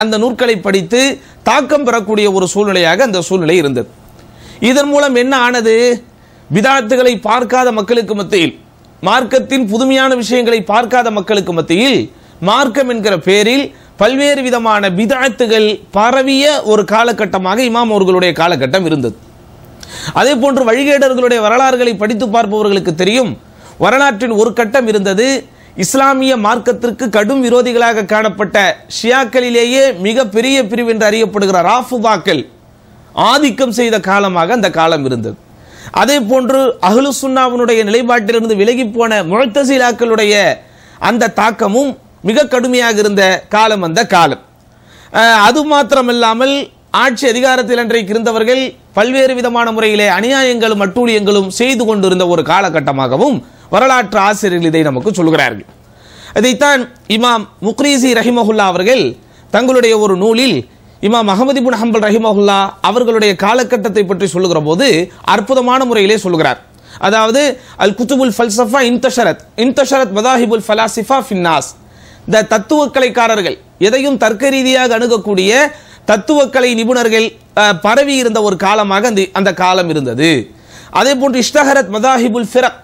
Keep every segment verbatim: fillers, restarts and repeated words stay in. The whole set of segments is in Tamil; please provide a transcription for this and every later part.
அந்த நூற்களை படித்து தாக்கம் பெறக்கூடிய ஒரு சூழ்நிலையாக அந்த சூழ்நிலை இருந்தது. இதன் மூலம் என்ன ஆனது? பிதாத்துகளை பார்க்காத மக்களுக்கு மத்தியில், மார்க்கத்தின் புதுமையான விஷயங்களை பார்க்காத மக்களுக்கு மத்தியில் மார்க்கம் என்கிற பேரில் பல்வேறு விதமான பிதாத்துகள் பரவிய ஒரு காலகட்டமாக இமாம் அவர்களுடைய காலகட்டம் இருந்தது. அதே போன்று வழிகேடர்களுடைய வரலாறுகளை படித்து பார்ப்பவர்களுக்கு தெரியும், வரலாற்றின் ஒரு கட்டம் இருந்தது. இஸ்லாமிய மார்க்கத்திற்கு கடும் விரோதிகளாக காணப்பட்ட ஷியாக்களிலேயே மிக பெரிய பிரிவு என்று அறியப்படுகிற ராஃபிதாக்கள் ஆதிக்கம் செய்த காலமாக அந்த காலம் இருந்தது. அதே போன்று அஹ்லு சுன்னாவினுடைய நிலைப்பாட்டிலிருந்து விலகி போன முஅ்தஸிலாக்களுடைய அந்த தாக்கமும் மிக கடுமையாக இருந்த காலம் அந்த காலம். அது மாத்திரமில்லாமல் ஆட்சி அதிகாரத்தில் அன்றைக்கு இருந்தவர்கள் பல்வேறு விதமான முறையிலே அநியாயங்களும் அட்டூழியங்களும் செய்து கொண்டிருந்த ஒரு காலகட்டமாகவும் வரலாற்று ஆசிரியர்கள் இதை நமக்கு சொல்கிறார்கள். இதைத்தான் இமாம் முக்ரிசி ரஹிமஹுல்லா அவர்கள் தங்களுடைய ஒரு நூலில் இமாம் அஹ்மத் இப்னு ஹம்பல் ரஹிமஹுல்லா அவர்களுடைய காலகட்டத்தை பற்றி சொல்லுகிற போது அற்புதமான முறையிலே சொல்கிறார். அதாவது அல் குத்துபுல் ஃபல்சஃபா இன்தஷரத் இன்தஷரத் மதாஹிபுல் ஃபலாசிஃபா ஃபின்னாஸ், இந்த தத்துவக்கலைக்காரர்கள், எதையும் தர்க்க ரீதியாக அணுகக்கூடிய தத்துவக்கலை நிபுணர்கள் பரவி இருந்த ஒரு காலமாக அந்த காலம் இருந்தது. அதே போன்று இஷ்தஹரத் மதாஹிபுல் ஃபிரக்,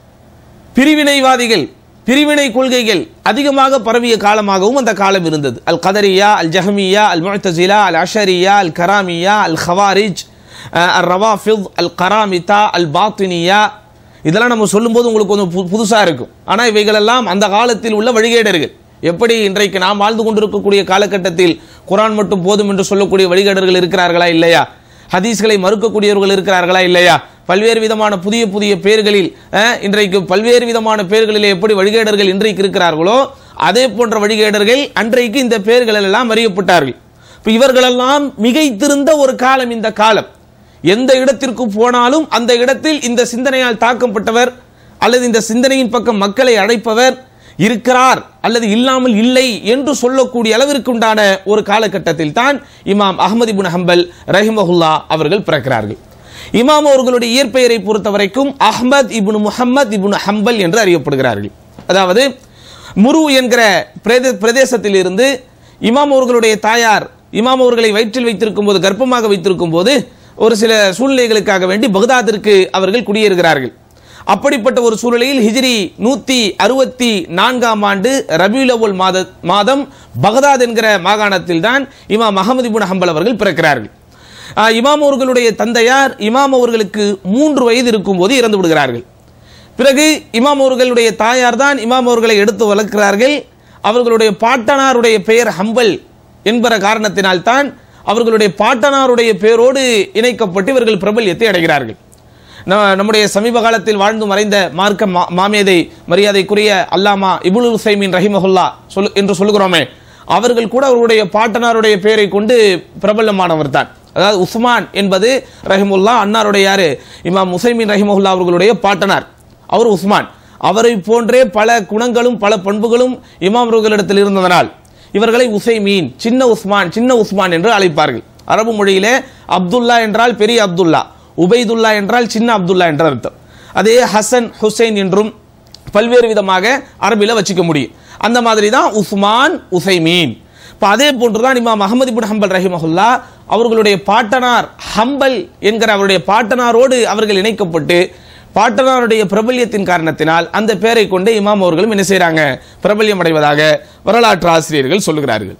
பிரிவினைவாதிகள், பிரிவினை கொள்கைகள் அதிகமாக பரவிய காலமாகவும் அந்த காலம் இருந்தது. அல் கதரியா, அல் ஜஹமியா, அல் முஅ்தஸிலா, அல் அஷரியா, அல் கராமியா, அல் ஹவாரிஜ், அல் ரவாஃபித், அல் கராமிதா, அல் பாத்தினியா, இதெல்லாம் நம்ம சொல்லும்போது உங்களுக்கு கொஞ்சம் புதுசாக இருக்கும். ஆனால் இவைகளெல்லாம் அந்த காலத்தில் உள்ள வழிகேடர்கள். எப்படி இன்றைக்கு நாம் வாழ்ந்து கொண்டிருக்கக்கூடிய காலகட்டத்தில் குர்ஆன் மட்டும் போதும் என்று சொல்லக்கூடிய வழிகேடர்கள் இருக்கிறார்களா இல்லையா? ஹதீஸ்களை மறுக்கக்கூடியவர்கள் இருக்கிறார்களா இல்லையா? பல்வேறு விதமான புதிய புதிய பெயர்களில் இன்றைக்கு பல்வேறு விதமான பெயர்களிலே எப்படி வழிகேடர்கள் இன்றைக்கு இருக்கிறார்களோ அதே போன்ற வழிகேடர்கள் அன்றைக்கு இந்த பெயர்கள் எல்லாம் அறியப்பட்டார்கள். இவர்களெல்லாம் மிகைத்திருந்த ஒரு காலம் இந்த காலம். எந்த இடத்திற்கு போனாலும் அந்த இடத்தில் இந்த சிந்தனையால் தாக்கப்பட்டவர் அல்லது இந்த சிந்தனையின் பக்கம் மக்களை அழைப்பவர் இருக்கிறார் அல்லது இல்லாமல் இல்லை என்று சொல்லக்கூடிய அளவிற்கு உண்டான ஒரு காலகட்டத்தில் தான் இமாம் அஹ்மத் இப்னு ஹம்பல் ரஹிமஹுல்லா அவர்கள் பிறக்கிறார்கள். இமாம் அவர்களுடைய இயற்பெயரை பொறுத்த வரைக்கும் அஹ்மத் இப்னு முஹம்மத் இப்னு ஹம்பல் என்று அறியப்படுகிறார்கள். அதாவது முரு என்கிற பிரதேசத்தில் இருந்து இமாம் அவர்களுடைய தாயார் இமாம் அவர்களை வயிற்றில் வைத்திருக்கும் போது, கர்ப்பமாக வைத்திருக்கும் போது ஒரு சில சூழ்நிலைகளுக்காக வேண்டி பக்தாதிற்கு அவர்கள் குடியேறுகிறார்கள். அப்படிப்பட்ட ஒரு சூழ்நிலையில் ஹிஜ்ரி நூத்தி அறுபத்தி நான்காம் ஆண்டு ரபியுல் அவ்வல் மாத மாதம் பக்தாத் என்கிற மாகாணத்தில் தான் இமாம் அஹ்மத் இப்னு ஹம்பல் அவர்கள் பிறக்கிறார்கள். இமாம் அவர்களுடைய தந்தையார் இமாம் அவர்களுக்கு மூன்று வயது இருக்கும் போது இறந்து விடுகிறார்கள். பிறகு இமாம் அவர்களுடைய தாயார் தான் இமாம் அவர்களை எடுத்து வளர்க்கிறார்கள். அவர்களுடைய பாட்டனாருடைய பெயர் ஹம்பல் என்பற காரணத்தினால் தான் அவர்களுடைய பாட்டனாருடைய பெயரோடு இணைக்கப்பட்டு இவர்கள் பிரபல்யத்தை அடைகிறார்கள். நம்முடைய சமீப காலத்தில் வாழ்ந்து மறைந்த மார்க்க மாமேதை மரியாதைக்குரிய அல்லாமா இப்னு உஸைமீன் ரஹிமஹுல்லா சொல் என்று சொல்லுகிறோமே, அவர்கள் கூட அவருடைய பாட்டனாருடைய பெயரை கொண்டு பிரபலமானவர் தான். அதாவது உஸ்மான் என்பது ரஹிமுல்லா, அன்னாருடைய யாரு இமாம் உஸைமீன் ரஹிமஹுல்லா அவர்களுடைய பாட்டனார், அவர் உஸ்மான். அவரை போன்றே பல குணங்களும் பல பண்புகளும் இமாம் அவர்களிடத்தில் இருந்ததனால் இவர்களை உஸைமீன், சின்ன உஸ்மான், சின்ன உஸ்மான் என்று அழைப்பார்கள். அரபு மொழியிலே அப்துல்லா என்றால் பெரிய அப்துல்லா, உபைதுல்லா என்றால் சின்ன அப்துல்லா என்ற அர்த்தம். அதே ஹசன் ஹுசைன் என்றும் பல்வேறு விதமாக அரபில வச்சுக்க முடியும். அந்த மாதிரி தான் உஸ்மான், உஸைமீன். இப்போ அதே போன்றுதான் இமாம் அஹ்மத் இப்னு ஹம்பல் ரஹிமஹுல்லா அவர்களுடைய பாட்டனார் ஹம்பல் என்கிற அவருடைய பாட்டனாரோடு அவர்கள் இணைக்கப்பட்டு பாட்டனாருடைய பிரபல்யத்தின் காரணத்தினால் அந்த பெயரை கொண்டு இமாம் அவர்களும் என்ன செய்யறாங்க, பிரபல்யம் அடைவதாக வரலாற்று ஆசிரியர்கள் சொல்லுகிறார்கள்.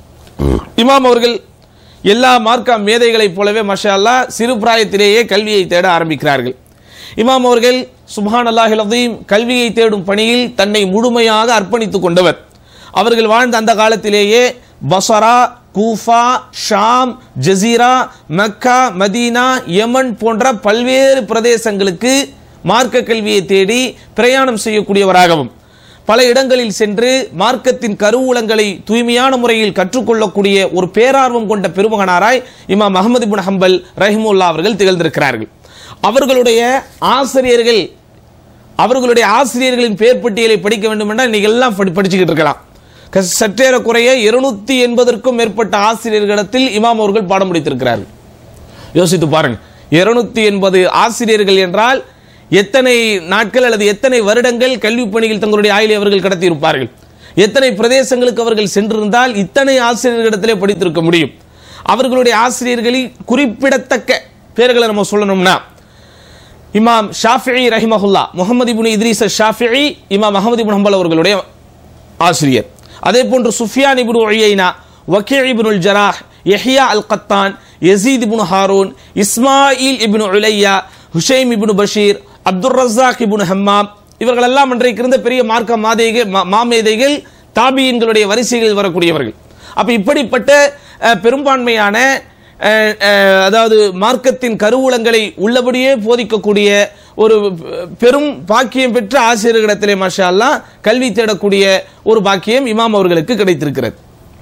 இமாம் அவர்கள் எல்லா மார்க்க மேதைகளைப் போலவே மாஷா அல்லாஹ் சிறு பிராயத்திலேயே கல்வியை தேட ஆரம்பிக்கிறார்கள். இமாம் அவர்கள் சுப்ஹானல்லாஹில் அஸீம் கல்வியை தேடும் பணியில் தன்னை முழுமையாக அர்ப்பணித்துக் கொண்டவர். அவர்கள் வாழ்ந்த அந்த காலத்திலேயே பஸரா, கூஃபா, ஷாம், ஜசீரா, மக்கா, மதீனா, யமன் போன்ற பல்வேறு பிரதேசங்களுக்கு மார்க்க கல்வியை தேடி பிரயாணம் செய்யக்கூடியவராகவும் பல இடங்களில் சென்று மார்க்கத்தின் கருவூலங்களை தூய்மையான முறையில் கற்றுக்கொள்ளக்கூடிய ஒரு பேரார்வம் கொண்ட பெருமகனாராய் இமாம் அஹ்மத் இப்னு ஹம்பல் ரஹிமஹுல்லா அவர்கள் திகழ்ந்திருக்கிறார்கள். அவர்களுடைய ஆசிரியர்கள் அவர்களுடைய ஆசிரியர்களின் பெயர் பட்டியலை படிக்க வேண்டும் என்றால் இன்னைக்கு எல்லாம் படிச்சுக்கிட்டு இருக்கலாம். சற்றேற குறைய இருநூத்தி எண்பதற்கும் மேற்பட்ட ஆசிரியர்களிடத்தில் இமாம் அவர்கள் பாடம் முடித்திருக்கிறார்கள். யோசித்து பாருங்க, இருநூத்தி எண்பது ஆசிரியர்கள் என்றால் எத்தனை நாட்கள் அல்லது எத்தனை வருடங்கள் கல்வி பணியில் தங்களுடைய ஆயுளை அவர்கள் கடத்தி இருப்பார்கள். எத்தனை பிரதேசங்களுக்கு அவர்கள் சென்றிருந்தால் இத்தனை ஆசிரியர்களிடத்திலே படித்திருக்க முடியும். அவர்களுடைய ஆசிரியர்களில் குறிப்பிடத்தக்க பேர்களை நம்ம சொல்லணும்னா, இமாம் ஷாஃபிஈ ரஹிமஹுல்லா, முஹம்மது இப்னு இத்ரீஸ் ஷாஃபிஈ இமாம் அஹ்மது இப்னு ஹம்பல் அவர்களுடைய ஆசிரியர். அதே போன்று சுஃபியான் இப்னு உயைனா, வக்கீ இப்னுல் ஜராஹ், யஹ்யா அல் கத்தான், யஸீத் இப்னு ஹாரூன், இஸ்மாயில் இப்னு உலையா, ஹுஷைம் இப்னு பஷீர், அப்துர் ரஸாக் இப்னு ஹம்மாம், இவர்கள் எல்லாம் அன்றைக்கு இருந்த பெரிய மார்க்க மாதேகள் மாமேதைகள், தாபியின்களுடைய வரிசைகளில் வரக்கூடியவர்கள். அப்ப இப்படிப்பட்ட பெரும்பான்மையான அதாவது மார்க்கத்தின் கருவூலங்களை உள்ளபடியே போதிக்கக்கூடிய ஒரு பெரும் பாக்கியம் பெற்ற ஆசிரியர்களிடத்திலே மாஷா அல்லாஹ் கல்வி தேடக்கூடிய ஒரு பாக்கியம் இமாம் அவர்களுக்கு கிடைத்திருக்கிறது.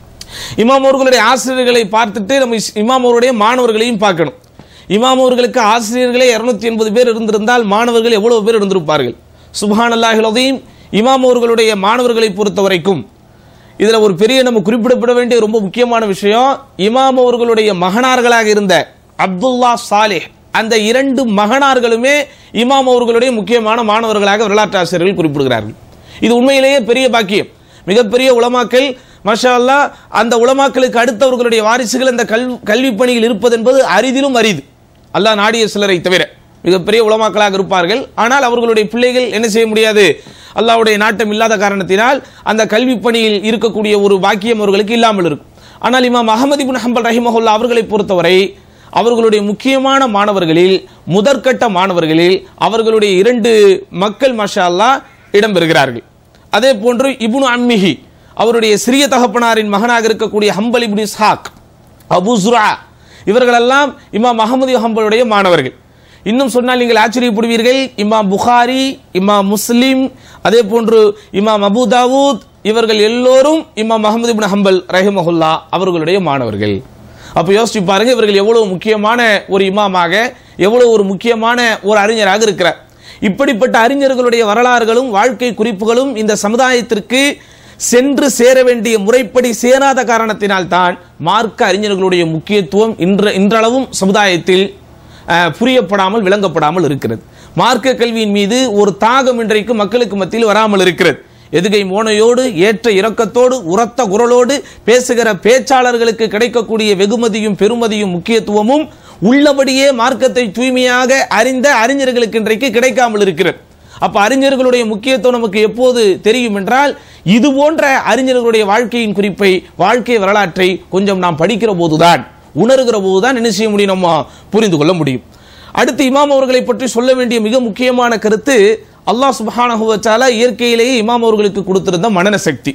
இமாம் அவர்களுடைய ஆசிரியர்களை பார்த்துட்டு நம்ம இமாம் அவருடைய மாணவர்களையும் பார்க்கணும். இமாம் அவர்களுக்கு ஆசிரியர்களே இருநூத்தி எண்பது பேர் இருந்திருந்தால் மாணவர்கள் எவ்வளவு பேர் இருந்திருப்பார்கள்? சுப்ஹானல்லாஹில் அஸீம். இமாம் அவர்களுடைய மாணவர்களை பொறுத்த வரைக்கும் இதுல ஒரு பெரிய நம்ம குறிப்பிடப்பட வேண்டிய ரொம்ப முக்கியமான விஷயம், இமாம் அவர்களுடைய மகனார்களாக இருந்த அப்துல்லா சாலிஹ், அந்த இரண்டு மகனார்களுமே இமாம் அவர்களுடைய முக்கியமான மாணவர்களாக வரலாற்று ஆசிரியர்கள் குறிப்பிடுகிறார்கள். இது உண்மையிலேயே பெரிய பாக்கியம். மிகப்பெரிய உலமாக்கள் மாஷா அல்லாஹ், அந்த உலமாக்களுக்கு அடுத்தவர்களுடைய வாரிசுகள் அந்த கல்வி பணியில் இருப்பது என்பது அரிதிலும் அரிது. அல்லாஹ் நாடிய சிலரை தவிர மிகப்பெரிய உலமாக்களாக இருப்பார்கள். ஆனால் அவர்களுடைய பிள்ளைகள் என்ன செய்ய முடியாது, அல்லாஹ்வுடைய நாட்டம் இல்லாத காரணத்தினால் அந்த கல்வி பணியில் இருக்கக்கூடிய ஒரு பாக்கியம் அவர்களுக்கு இல்லாமல் இருக்கும். ஆனால் இமாம் அஹ்மது இப்னு ஹம்பல் ரஹிமஹுல்லா அவர்களை பொறுத்தவரை அவர்களுடைய முக்கியமான மாணவர்களில், முதற்கட்ட மாணவர்களில் அவர்களுடைய இரண்டு மக்கள் மாஷா அல்லாஹ் இடம்பெறுகிறார்கள். அதே போன்று இப்னு அம்மிஹி, அவருடைய சிறிய தகப்பனாரின் மகனாக இருக்கக்கூடிய ஹம்பல் இப்னு இஸ்ஹாக், அபூ ஸுர்ஆ, இவர்களெல்லாம் இமாம் அஹ்மது ஹம்பலுடைய மாணவர்கள். இன்னும் சொன்னால் நீங்கள் ஆச்சரியப்படுவீர்கள், இமாம் புகாரி, இமாம் முஸ்லிம், அதே போன்று இமாம் அபூ தாவூத், இவர்கள் எல்லோரும் இமாம் அஹ்மது இப்னு ஹம்பல் ரஹிமஹுல்லா அவர்களுடைய மாணவர்கள். அப்ப யோசிச்சு பாருங்க, இவர்கள் எவ்வளவு முக்கியமான ஒரு இமாமாக, எவ்வளவு ஒரு முக்கியமான ஒரு அறிஞராக இருக்கிறார். இப்படிப்பட்ட அறிஞர்களுடைய வரலாறுகளும் வாழ்க்கை குறிப்புகளும் இந்த சமுதாயத்திற்கு சென்று சேர வேண்டிய முறைப்படி சேராத காரணத்தினால் தான் மார்க்க அறிஞர்களுடைய முக்கியத்துவம் இன்ற இன்றளவும் சமுதாயத்தில் புரியப்படாமல் விளங்கப்படாமல் இருக்கிறது. மார்க்க கல்வியின் மீது ஒரு தாகம் இன்றைக்கு மக்களுக்கு மத்தியில் வராமல் இருக்கிறது. எதுகை மோனையோடு ஏற்ற இரக்கத்தோடு உரத்த குரலோடு பேசுகிற பேச்சாளர்களுக்கு கிடைக்கக்கூடிய வெகுமதியும் பெருமதியும் முக்கியத்துவமும் உள்ளபடியே மார்க்கத்தை தூய்மையாக அறிந்த அறிஞர்களுக்கு இன்றைக்கு கிடைக்காமல் இருக்கிறது. அப்ப அறிஞர்களுடைய முக்கியத்துவம் நமக்கு எப்போது தெரியும் என்றால், இது போன்ற அறிஞர்களுடைய வாழ்க்கையின் குறிப்பை, வாழ்க்கை வரலாற்றை கொஞ்சம் நாம் படிக்கிற போதுதான், உணர்கிற போதுதான் என்ன செய்ய முடியும், நம்ம புரிந்து கொள்ள முடியும். அடுத்து இமாம் அவர்களை பற்றி சொல்ல வேண்டிய மிக முக்கியமான கருத்து, அல்லாஹ் சுப்ஹானஹு வ தஆலா இயற்கையிலேயே இமாம் அவர்களுக்கு கொடுத்திருந்த மனன சக்தி.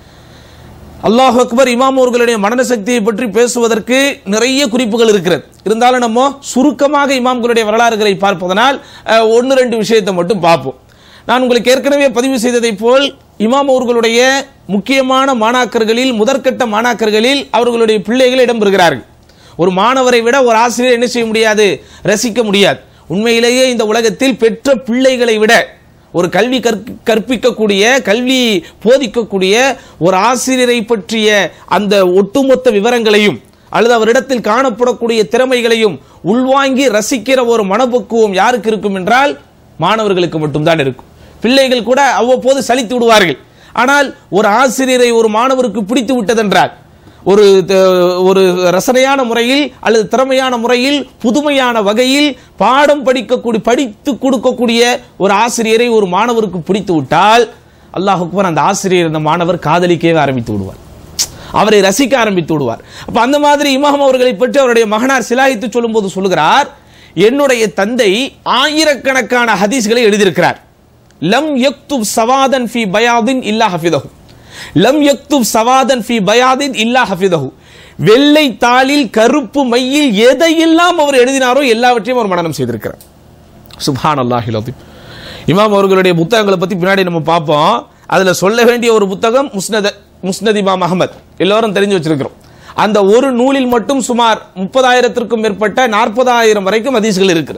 அல்லாஹ் அக்பர். இமாம் அவர்களுடைய மனன சக்தியை பற்றி பேசுவதற்கு நிறைய குறிப்புகள் இருக்கிறது. இருந்தாலும் நம்ம சுருக்கமாக இமாம்களுடைய வரலாறுகளை பார்ப்பதனால் ஒன்று ரெண்டு விஷயத்தை மட்டும் பார்ப்போம். நான் உங்களுக்கு ஏற்கனவே பதிவு செய்ததை போல் இமாம் அவர்களுடைய முக்கியமான மாணாக்கர்களில், முதற்கட்ட மாணாக்கர்களில் அவர்களுடைய பிள்ளைகள் இடம்பெறுகிறார்கள். ஒரு மாணவரை விட ஒரு ஆசிரியர் என்ன செய்ய முடியாது, ரசிக்க முடியாது. உண்மையிலேயே இந்த உலகத்தில் பெற்ற பிள்ளைகளை விட ஒரு கல்வி கற்பிக்கக்கூடிய, கல்வி போதிக்கக்கூடிய ஒரு ஆசிரியரை பற்றிய அந்த ஒட்டுமொத்த விவரங்களையும் அல்லது அவரிடத்தில் காணப்படக்கூடிய திறமைகளையும் உள்வாங்கி ரசிக்கிற ஒரு மனப்பக்குவம் யாருக்கு இருக்கும் என்றால் மாணவர்களுக்கு மட்டும்தான் இருக்கும். பிள்ளைகள் கூட அவ்வப்போது சலித்து விடுவார்கள். ஆனால் ஒரு ஆசிரியரை ஒரு மாணவருக்கு பிடித்து விட்டதென்றால், ஒரு ஒரு ரசனையான முறையில் அல்லது திறமையான முறையில் புதுமையான வகையில் பாடம் படிக்கக்கூடிய படித்து கொடுக்கக்கூடிய ஒரு ஆசிரியரை ஒரு மாணவருக்கு பிடித்து விட்டால் அல்லாஹ் அக்பர், அந்த ஆசிரியர் அந்த மாணவர் காதலிக்கவே ஆரம்பித்து விடுவார், அவரை ரசிக்க ஆரம்பித்து விடுவார். அப்ப அந்த மாதிரி இமாம் அவர்களை பற்றி அவருடைய மகனார் சிலாயித்து சொல்லும் போது சொல்லுகிறார், என்னுடைய தந்தை ஆயிரக்கணக்கான ஹதீஸ்களை எழுதியிருக்கிறார். லம் யக்துப் சவாதன் ஃபி பயாதின் இல்லா ஹஃபிதஹு, லம் யக்துப் சவாதன் ஃபி பயாதின் இல்லா ஹஃபிதஹு, வெள்ளை தாளில் கருப்பு மையில் எதையெல்லாம் அவர் எழுதினாரோ எல்லாவற்றையும் அவர் மனனம் செய்திருக்கிறார். சுப்ஹானல்லாஹில் அஸீம். இமாம் அவர்களுடைய புத்தகங்களை பத்தி பின்னாடி நம்ம பார்ப்போம். அதுல சொல்ல வேண்டிய ஒரு புத்தகம் முஸ்னத் முஸ்னத் இமாம் அஹ்மத், எல்லாரும் தெரிஞ்சு வச்சிருக்கிறோம். அந்த ஒரு நூலில் மட்டும் சுமார் முப்பதாயிரத்திற்கும் மேற்பட்ட நாற்பதாயிரம் வரைக்கும் ஹதீஸ்கள் இருக்கு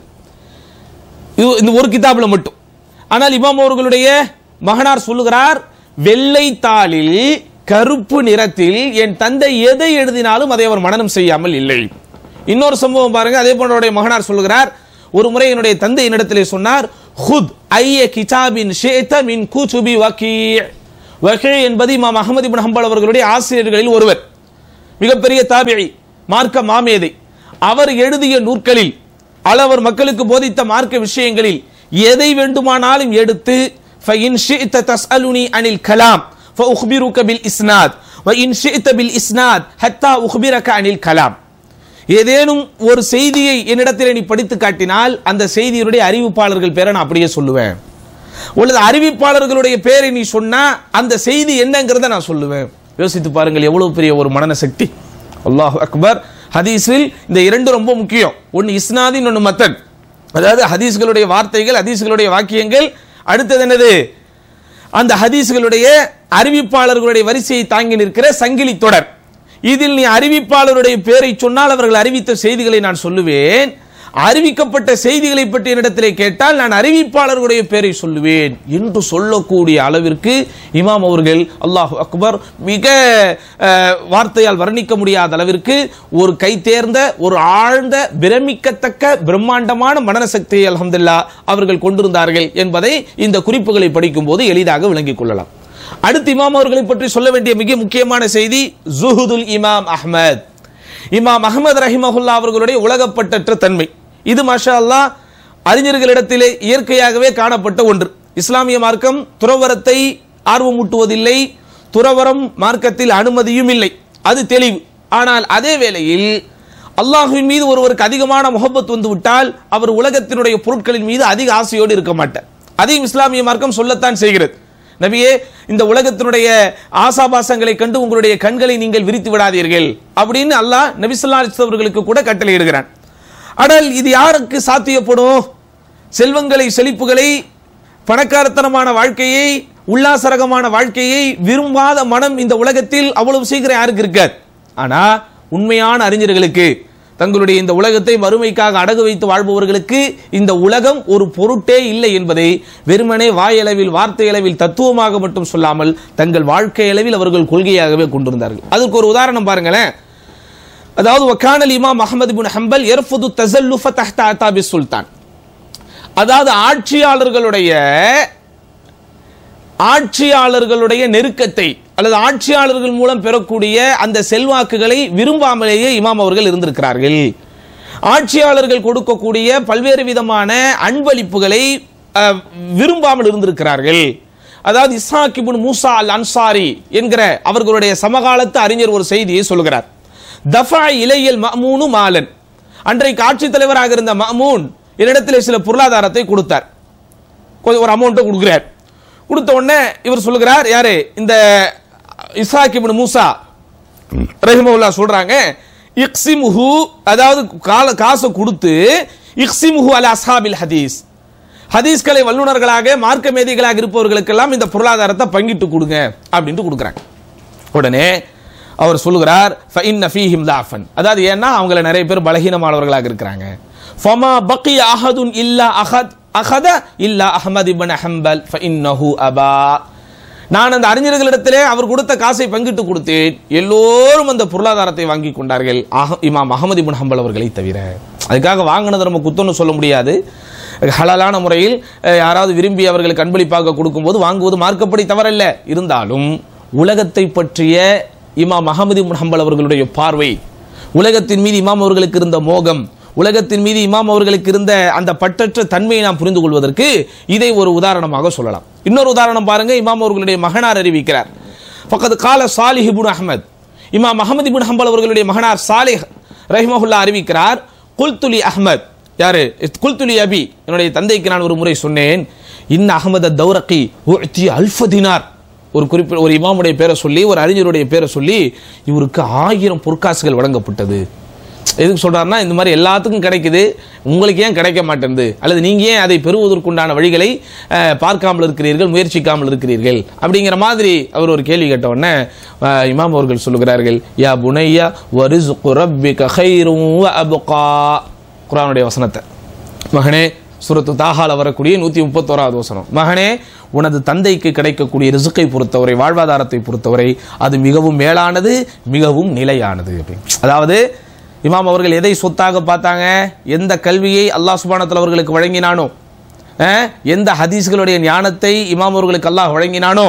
இந்த ஒரு கிதாபில் மட்டும். ஆனால் இமாம் அவர்களுடைய மகனார் சொல்லுகிறார், வெள்ளை தாளில் கருப்பு நிறத்தில் என் தந்தை எதை எழுதினாலும் அதை அவர் மனனம் செய்யாமல் இல்லை. இன்னொரு சம்பவம் பாருங்க. அதே போன்ற மகனார் சொல்லுகிறார், ஒரு முறை என்னுடைய தந்தை என்னிடத்திலே சொன்னார், ஹுத் ஐய கிதாபின் ஷேத மின் குதுபி வகீ வகீ என்பது இமாம் அஹ்மத் இப்னு ஹம்பல் அவர்களுடைய ஆசிரியர்களில் ஒருவர், மிகப்பெரிய தாபிஈ, மார்க்க மாமேதை. அவர் எழுதிய நூற்களில் அளவர் மக்களுக்கு போதித்த மார்க்க விஷயங்களில் எதை வேண்டுமானாலும் எடுத்து ஃபஇன் ஷி'த தஸ்அலுனி அனில் கலாம் ஃபஉக்பிருக பில் இஸ்னாத் வஇன் ஷி'த பில் இஸ்னாத் ஹத்தா உக்பிரக அனில் கலாம். ஏதேனும் ஒரு செய்தியை என்னிடத்தில் நீ படித்து காட்டினால் அந்த செய்தியுடைய அறிவிப்பாளர்கள் பேரை நான் அப்படியே சொல்லுவேன். உள்ளது அறிவிப்பாளர்களுடைய பேரை நீ சொன்னா அந்த செய்தி என்னங்கிறத நான் சொல்லுவேன். யோசித்து பாருங்கள் எவ்வளவு பெரிய ஒரு மனன சக்தி. அல்லாஹு அக்பர். ஹதீஸில் இந்த இரண்டு ரொம்ப முக்கியம். ஒன்னு இஸ்னாத், இன்னொன்னு மத்தன். அதாவது ஹதீஸ்களுடைய வார்த்தைகள், ஹதீஸ்களுடைய வாக்கியங்கள். அடுத்தது என்னது? அந்த ஹதீஸ்களுடைய அறிவிப்பாளர்களுடைய வரிசையை தாங்கி நிற்கிற சங்கிலி தொடர். இதில் நீ அறிவிப்பாளருடைய பேரை சொன்னால் அவர்கள் அறிவித்த செய்திகளை நான் சொல்லுவேன். அறிவிக்கப்பட்ட செய்திகளை பற்றி என்னிடத்திலே கேட்டால் நான் அறிவிப்பாளர்களுடைய பேரை சொல்லுவேன் என்று சொல்லக்கூடிய அளவிற்கு இமாம் அவர்கள் அல்லாஹு அக்பர் மிக வார்த்தையால் வர்ணிக்க முடியாத அளவிற்கு ஒரு கை தேர்ந்த, ஒரு ஆழ்ந்த, பிரமிக்கத்தக்க பிரம்மாண்டமான மனசக்தியை அல்ஹம்துலில்லாஹ் அவர்கள் கொண்டிருந்தார்கள் என்பதை இந்த குறிப்புகளை படிக்கும் போது எளிதாக விளங்கிக் கொள்ளலாம். அடுத்து இமாம் அவர்களை பற்றி சொல்ல வேண்டிய மிக முக்கியமான செய்தி ஜுஹுதுல் இமாம் அஹ்மத். இமாம் அஹ்மத் ரஹிமஹுல்லாஹ் அவர்களுடைய உலகப்பட்டற்ற தன்மை. இது மாஷா அல்லாஹ் அறிஞர்களிடத்திலே இயற்கையாகவே காணப்பட்ட ஒன்று. இஸ்லாமிய மார்க்கம் துறவரத்தை ஆர்வமூட்டுவதில்லை, துறவரம் மார்க்கத்தில் அனுமதியும் இல்லை, அது தெளிவு. ஆனால் அதே வேளையில் அல்லாஹ்வின் மீது ஒருவருக்கு அதிகமான முஹப்பத் வந்து விட்டால் அவர் உலகத்தினுடைய பொருட்களின் மீது அதிக ஆசையோடு இருக்க மாட்டார். அதையும் இஸ்லாமிய மார்க்கம் சொல்லத்தான் செய்கிறது. நபியே, இந்த உலகத்தினுடைய ஆசாபாசங்களை கண்டு உங்களுடைய கண்களை நீங்கள் விரித்து விடாதீர்கள் அப்படின்னு அல்லாஹ் நபி ஸல்லல்லாஹு அலைஹி வஸல்லம் அவர்களுக்கு கூட கட்டளையிடுகிறான். ஆனால் இது யாருக்கு சாத்தியப்படும்? செல்வங்களை, செழிப்புகளை, பணக்காரத்தனமான வாழ்க்கையை, உல்லாசரகமான வாழ்க்கையை விரும்பாத மனம் இந்த உலகத்தில் அவ்வளவு சீக்கிரம் யாருக்கு இருக்காது. ஆனா உண்மையான அறிஞர்களுக்கு, தங்களுடைய இந்த உலகத்தை மறுமைக்காக அடகு வைத்து வாழ்பவர்களுக்கு இந்த உலகம் ஒரு பொருட்டே இல்லை என்பதை வெறுமனே வாயளவில், வார்த்தை அளவில், தத்துவமாக மட்டும் சொல்லாமல் தங்கள் வாழ்க்கை அளவில் அவர்கள் கொள்கையாகவே கொண்டிருந்தார்கள். அதுக்கு ஒரு உதாரணம் பாருங்களேன். அதாவது வக்கானல் இமாம் அஹ்மத் இப்னு ஹம்பல் யர்ஃபுது தஸல்லுஃப தஹ்த அதாபி சுல்தான். அதாவது ஆட்சியாளர்களுடைய ஆட்சியாளர்களுடைய நெருக்கத்தை அல்லது ஆட்சியாளர்கள் மூலம் பெறக்கூடிய அந்த செல்வாக்குகளை விரும்பாமலேயே இமாம் அவர்கள் இருந்திருக்கிறார்கள். ஆட்சியாளர்கள் கொடுக்கக்கூடிய பல்வேறு விதமான அன்பளிப்புகளை விரும்பாமல் இருந்திருக்கிறார்கள். அதாவது இஸ்ஹாக் இப்னு மூசா அல் அன்சாரி என்கிற அவர்களுடைய சமகாலத்து அறிஞர் ஒரு செய்தியை சொல்கிறார். தஃபா இலையல் மஅமூனு மாலன். அன்றைக்கு ஆட்சி தலைவராக இருந்த மஅமூன் என்னிடத்தில் சில பொருளாதாரத்தை கொடுத்தார். ஒரு அமௌண்ட்டை கொடுக்கிறார். கொடுத்த உடனே இவர் சொல்லுகிறார், யாரு? இந்த இஸ்ஹாக் இப்னு மூசா ரஹிமஹுல்லாஹ் சொல்றாங்க, இக்ஸிமுஹு, அதாவது காசை கொடுத்து இக்ஸிமுஹு அலா அஸ்ஹாபில் ஹதீஸ், ஹதீஸ்களை வல்லுநர்களாக மார்க்க மேதைகளாக இருப்பவர்களுக்கெல்லாம் இந்த பொருளாதாரத்தை பங்கிட்டு கொடுங்க அப்படின்ட்டு கொடுக்குறாங்க. உடனே அவர் சொல்லுகிறார், ஃபஇன்ன ஃபீஹிம் லாஃபன், அதாவது ஏன்னா அவங்கள நிறைய பேர் பலகீனமானவர்களாக இருக்கிறாங்க. ஃபமா பக்கிய அஹதுன் இல்லா அஹத் அஹத இல்லா அஹ்மத் இப்னு ஹம்பல் ஃபஇன்னஹு அபா. நான் அந்த அறிஞர்களிடத்திலே அவர் கொடுத்த காசை பங்கிட்டு கொடுத்தேன், எல்லோரும் அந்த பொருளாதாரத்தை வாங்கி கொண்டார்கள், இமாம் அஹ்மத் இப்னு ஹம்பல் அவர்களை தவிர. அதுக்காக வாங்கினதை நம்ம குத்தம்னு சொல்ல முடியாது. ஹலாலான முறையில் யாராவது விரும்பி அவர்களுக்கு அன்பளிப்பாக கொடுக்கும்போது வாங்குவது மார்க்கப்படி தவறல்ல. இருந்தாலும் உலகத்தை பற்றிய இமாம் அஹ்மத் இப்னு ஹம்பல் அவர்களுடைய பார்வை, உலகத்தின் மீது இமாம் அவர்களுக்கு இருந்த மோகம், உலகத்தின் மீது இமாம் அவர்களுக்கு இருந்த அந்த பற்றற்ற தன்மையை நாம் புரிந்து கொள்வதற்கு இதை ஒரு உதாரணமாக சொல்லலாம். இன்னொரு உதாரணம் பாருங்க. இமாம் அவர்களுடைய மகனார் அறிவிக்கிறார், ஃபக்கத் கால சாலிஹ் இப்னு அஹ்மத், இமாம் அஹ்மத் இப்னு ஹம்பல் அவர்களுடைய மகனார் சாலிஹ் ரஹிமஹுல்லாஹ் அறிவிக்கிறார், குல்துலி அஹ்மத், யாரு? குல்துலி அபி, என்னுடைய தந்தைக்கு நான் ஒரு முறை சொன்னேன், இன்ன அஹ்மத் அத்-தௌரகி உஅதி அல்ஃப தினார், ஒரு குறிப்பிட்ட ஒரு இமாமுடைய பேரை சொல்லி, ஒரு அறிஞருடைய பேரை சொல்லி இவருக்கு ஆயிரம் பொற்காசுகள் வழங்கப்பட்டது. எதுக்கு சொல்றாருன்னா, இந்த மாதிரி எல்லாத்துக்கும் கிடைக்குது, உங்களுக்கு ஏன் கிடைக்க மாட்டேங்குது, அல்லது நீங்க ஏன் அதை பெறுவதற்குண்டான வழிகளை பார்க்காமல் இருக்கிறீர்கள், முயற்சிக்காமல் இருக்கிறீர்கள் அப்படிங்கிற மாதிரி அவர் ஒரு கேள்வி கேட்ட உடனே இமாம் அவர்கள் சொல்லுகிறார்கள், யா புனையா வரிஸ்கு ரப்பிக கைரும் வ அப்கா, குர்ஆனுடைய வசனத்தை. மகனே, சூரத்து தாஹால வரக்கூடிய நூத்தி முப்பத்தோராவது வசனம், மகனே உனது தந்தைக்கு கிடைக்கக்கூடிய ரிசுக்கை பொறுத்தவரை, வாழ்வாதாரத்தை பொறுத்தவரை அது மிகவும் மேலானது, மிகவும் நிலையானது. அதாவது இமாம் அவர்கள் எதை சொத்தாக பார்த்தாங்க? எந்த கல்வியை அல்லாஹ் சுப்ஹானஹு வ தஆலா அவர்களுக்கு வழங்கினானோ, எந்த ஹதீஸ்களுடைய ஞானத்தை இமாம் அவர்களுக்கு அல்லாஹ் வழங்கினானோ,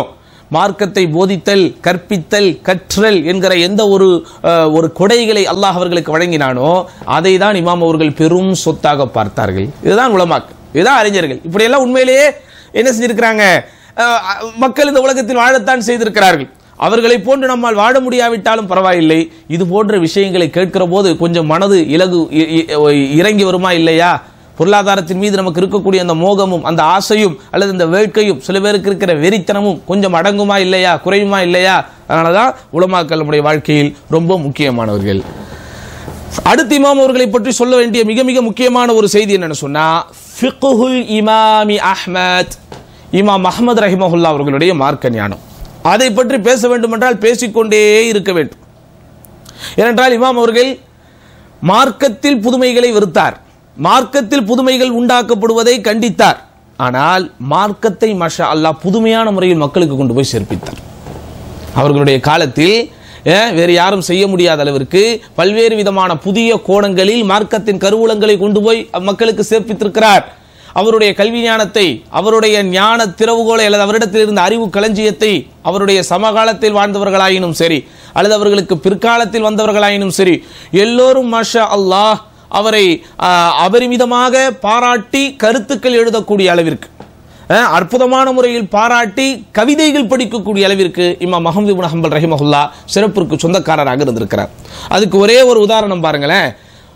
மார்க்கத்தை போதித்தல், கற்பித்தல், கற்றல் என்கிற எந்த ஒரு ஒரு கொடைகளை அல்லாஹ் அவர்களுக்கு வழங்கினானோ அதை தான் இமாம் அவர்கள் பெரும் சொத்தாக பார்த்தார்கள். இதுதான் உலமாக்கள், இதுதான் அறிஞர்கள். இப்படியெல்லாம் உண்மையிலேயே என்ன செஞ்சிருக்கிறாங்க, மக்கள் இந்த உலகத்தில் வாழத்தான் செய்திருக்கிறார்கள். அவர்களை போன்று நம்மால் வாழ முடியாவிட்டாலும் பரவாயில்லை, இது போன்ற விஷயங்களை கேட்கிற போது கொஞ்சம் மனது இலகு இறங்கி வருமா இல்லையா? பொருளாதாரத்தின் மீது நமக்கு இருக்கக்கூடிய அந்த மோகமும் அந்த ஆசையும் அல்லது இந்த வேட்கையும் சில பேருக்கு இருக்கிற வெறித்தனமும் கொஞ்சம் அடங்குமா இல்லையா, குறையுமா இல்லையா? அதனாலதான் உலமாக்களுடைய வாழ்க்கையில் ரொம்ப முக்கியமானவர்கள். அடுத்து இமாம் அவர்களை பற்றி சொல்ல வேண்டிய மிக மிக முக்கியமான ஒரு செய்தி என்னன்னு சொன்னா, ஃபிக்ஹுல் இமாமி அஹ்மத், இமாம் அஹ்மத் ரஹிமஹுல்லா அவர்களுடைய மார்க்க ஞானம். அதை பற்றி பேச வேண்டும் என்றால் பேசிக்கொண்டே இருக்க வேண்டும். ஏனென்றால் இமாம் அவர்கள் மார்க்கத்தில் புதுமைகளை வெறுத்தார், மார்க்கத்தில் புதுமைகள் உண்டாக்கப்படுவதை கண்டித்தார். ஆனால் மார்க்கத்தை மாஷா அல்லாஹ் புதுமையான முறையில் மக்களுக்கு கொண்டு போய் சேர்ப்பித்தார். அவர்களுடைய காலத்தில் வேறு யாரும் செய்ய முடியாத அளவிற்கு பல்வேறு விதமான புதிய கோணங்களில் மார்க்கத்தின் கருவூலங்களை கொண்டு போய் மக்களுக்கு சேர்ப்பித்திருக்கிறார். அவருடைய கல்வி ஞானத்தை, அவருடைய ஞான திறவுகோலை அல்லது அவரிடத்தில் இருந்த அறிவு களஞ்சியத்தை அவருடைய சமகாலத்தில் வாழ்ந்தவர்களாயினும் சரி அல்லது அவர்களுக்கு பிற்காலத்தில் வந்தவர்களாயினும் சரி எல்லோரும் மாஷா அல்லாஹ் அவரை அபரிமிதமாக பாராட்டி கருத்துக்கள் எழுதக்கூடிய அளவிற்கு, அற்புதமான முறையில் பாராட்டி கவிதைகள் படிக்கக்கூடிய அளவிற்கு இமாம் அஹ்மத் இப்னு ஹம்பல் ரஹிமஹுல்லா சிறப்பிற்கு சொந்தக்காரராக இருந்திருக்கிறார். அதுக்கு ஒரே ஒரு உதாரணம் பாருங்களேன்.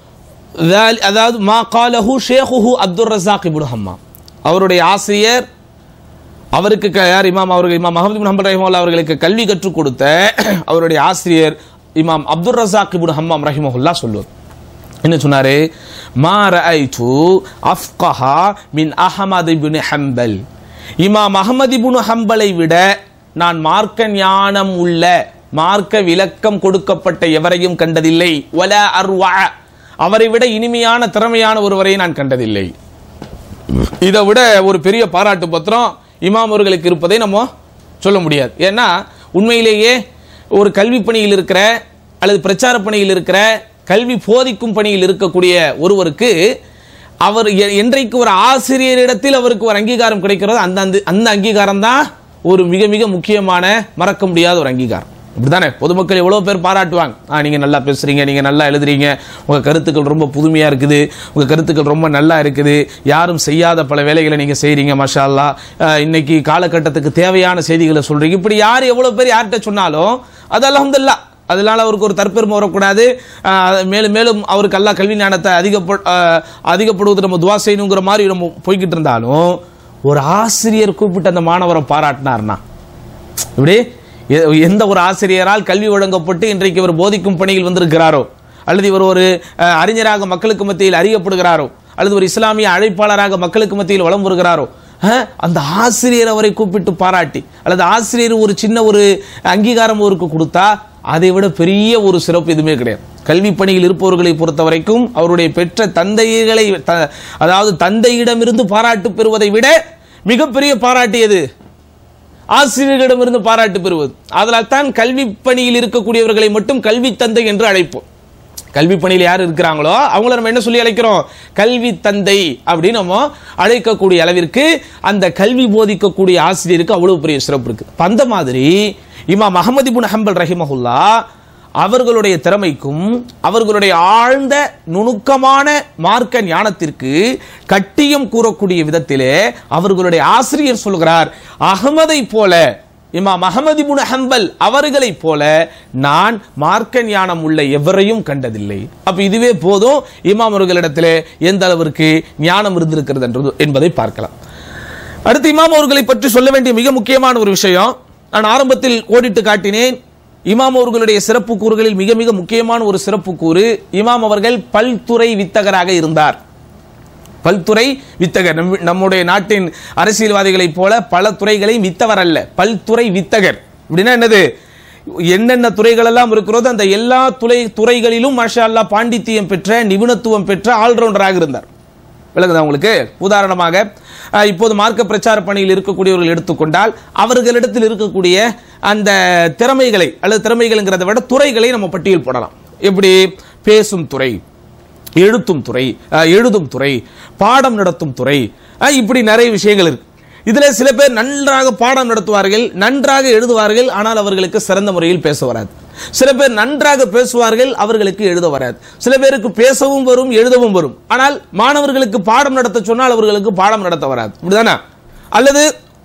அதாவது மா காலஹு ஷேகுஹு அப்துர் ரஸாக் இப்னு ஹம்மாம், அவருடைய ஆசிரியர், அவருக்கு யார், இமாம் அவர்கள் இமாம் அஹ்மத் இப்னு ஹம்பல் ரஹிமஹுல்லா அவர்களுக்கு கல்வி கற்றுக் கொடுத்த அவருடைய ஆசிரியர் இமாம் அப்துர் ரஸாக் இப்னு ஹம்மாம் ரஹிமஹுல்லா சொல்லுவார். என்ன சொன்னாரு, மா ரஅய்து அஃப்கஹா மின் அஹ்மத் இப்னு ஹம்பல், இமாம் அஹ்மத் இப்னு ஹம்பலை விட நான் மார்க்க ஞானம் உள்ள, மார்க்க விளக்கம் கொடுக்கப்பட்ட எவரையும் கண்டதில்லை. வலா அர்வா, அவரை விட இனிமையான திறமையான ஒருவரை நான் கண்டதில்லை. இதை விட ஒரு பெரிய பாராட்டு பத்திரம் இமாம் அவர்களுக்கு இருப்பதை நம்ம சொல்ல முடியாது. ஏன்னா உண்மையிலேயே ஒரு கல்வி பணியில் இருக்கிற அல்லது பிரச்சார பணியில் இருக்கிற, கல்வி போதிக்கும் பணியில் இருக்கக்கூடிய ஒருவருக்கு அவர் என்றைக்கு ஒரு ஆசிரியரிடத்தில் அவருக்கு ஒரு அங்கீகாரம் கிடைக்கிறதோ அந்த அந்த அங்கீகாரம் தான் ஒரு மிக மிக முக்கியமான மறக்க முடியாத ஒரு அங்கீகாரம். இப்படிதானே பொதுமக்கள் எவ்வளவு பேர் பாராட்டுவாங்க, நீங்க நல்லா பேசுறீங்க, நீங்க நல்லா எழுதுறீங்க, உங்க கருத்துக்கள் ரொம்ப புதுமையா இருக்குது, உங்க கருத்துக்கள் ரொம்ப நல்லா இருக்குது, யாரும் செய்யாத பல வேலைகளை நீங்க செய்றீங்க, மாஷா அல்லாஹ், இன்னைக்கு காலகட்டத்துக்கு தேவையான செய்திகளை சொல்றீங்க. இப்படி யார் எவ்வளவு பேர் யார்கிட்ட சொன்னாலும் அது அல்ஹம்துலில்லாஹ், அதனால அவருக்கு ஒரு தற்பெருமை வரக்கூடாது. மேலும் மேலும் அவருக்கு அல்லாஹ் கல்வி ஞானத்தை அதிகப்ப அதிகப்படுவது நம்ம துவா செய்யணுங்கிற மாதிரி நம்ம போய்கிட்டு இருந்தாலும், ஒரு ஆசிரியர் கூப்பிட்டு அந்த மாணவரை பாராட்டினார்னா, இப்படி எந்த ஒரு ஆசிரியரால் கல்வி வழங்கப்பட்டு இன்றைக்கு இவர் போதிக்கும் பணியில் வந்திருக்கிறாரோ, அல்லது இவர் ஒரு அறிஞராக மக்களுக்கு மத்தியில் அறியப்படுகிறாரோ, அல்லது ஒரு இஸ்லாமிய அழைப்பாளராக மக்களுக்கு மத்தியில் வலம் வருகிறாரோ, அந்த ஆசிரியர் அவரை கூப்பிட்டு பாராட்டி அல்லது ஆசிரியர் ஒரு சின்ன ஒரு அங்கீகாரம் அவருக்கு கொடுத்தா அதை விட பெரிய ஒரு சிறப்பு எதுவுமே கிடையாது. கல்வி பணியில் இருப்பவர்களை பொறுத்த வரைக்கும் அவருடைய பெற்ற தந்தைகளை, அதாவது தந்தையிடமிருந்து பாராட்டு பெறுவதை விட மிகப்பெரிய பாராட்டு எது? ஆசிரியர்களிடமிருந்து பாராட்டு பெறுவது. அதனால் தான் கல்வி பணியில் இருக்கக்கூடியவர்களை மட்டும் கல்வி தந்தை என்று அழைப்போம். கல்வி பணியில் யார் இருக்கிறாங்களோ அவங்கள நம்ம என்ன சொல்லி அழைக்கிறோம்? கல்வி தந்தை அப்படின்னு நம்ம அழைக்கக்கூடிய அளவிற்கு அந்த கல்வி போதிக்கக்கூடிய ஆசிரியருக்கு அவ்வளவு பெரிய சிறப்பு இருக்கு. அந்த மாதிரி இமாம் அஹ்மத் இப்னு ஹம்பல் ரஹிமஹுல்லா அவர்களுடைய திறமைக்கும் அவர்களுடைய ஆழ்ந்த நுணுக்கமான மார்க்க ஞானத்திற்கு கட்டியம் கூறக்கூடிய விதத்திலே அவர்களுடைய ஆசிரியர் சொல்கிறார், அஹ்மதை போல, இமாம் அஹ்மத் இப்னு ஹம்பல் அவர்களை போல நான் மார்க்க ஞானம் உள்ள எவரையும் கண்டதில்லை. அப்ப இதுவே போதும் இமாம் அவர்களிடத்திலே எந்த அளவிற்கு ஞானம் இருந்திருக்கிறது என்பதை பார்க்கலாம். அடுத்து இமாம் அவர்களை பற்றி சொல்ல வேண்டிய மிக முக்கியமான ஒரு விஷயம், நான் ஆரம்பத்தில் கோடிட்டு காட்டினேன். இமாம் அவர்களுடைய சிறப்பு கூறுகளில் மிக மிக முக்கியமான ஒரு சிறப்பு கூறு, இமாம் அவர்கள் பல்துறை வித்தகராக இருந்தார். பல்துறை வித்தகர். நம்முடைய நாட்டின் அரசியல்வாதிகளைப் போல பல துறைகளை வித்தவர் அல்ல, பல்துறை வித்தகர். அப்படின்னா என்னது? என்னென்ன துறைகள் எல்லாம் இருக்கிறதோ அந்த எல்லா துறை துறைகளிலும் மாஷா அல்லாஹ் பாண்டித்தியம் பெற்ற, நிபுணத்துவம் பெற்ற ஆல்ரவுண்டராக இருந்தார். விளங்குதா உங்களுக்கு? உதாரணமாக இப்போது மார்க்க பிரச்சார பணியில் இருக்கக்கூடியவர்கள் எடுத்துக்கொண்டால் அவர்களிடத்தில் இருக்கக்கூடிய அந்த திறமைகளை அல்லது திறமைகள்ங்கிறத விட துறைகளை நம்ம பட்டியல் போடலாம். எப்படி? பேசும் துறை, எழுத்தும் துறை, எழுதும் துறை, பாடம் நடத்தும் துறை, இப்படி நிறைய விஷயங்கள் இருக்கு. இதில் சில பேர் நன்றாக பாடம் நடத்துவார்கள், நன்றாக எழுதுவார்கள், ஆனால் அவர்களுக்கு சிறந்த முறையில் பேச வராது. சில பேர் நன்றாக பேசுவார்கள், அவர்களுக்கு எழுத வராது. சில பேருக்கு பேசவும் வரும், எழுதவும் வரும், ஆனால் மாணவர்களுக்கு பாடம் நடத்த சொன்னால் அவர்களுக்கு பாடம் நடத்த வராது. இப்படிதானே? அல்லது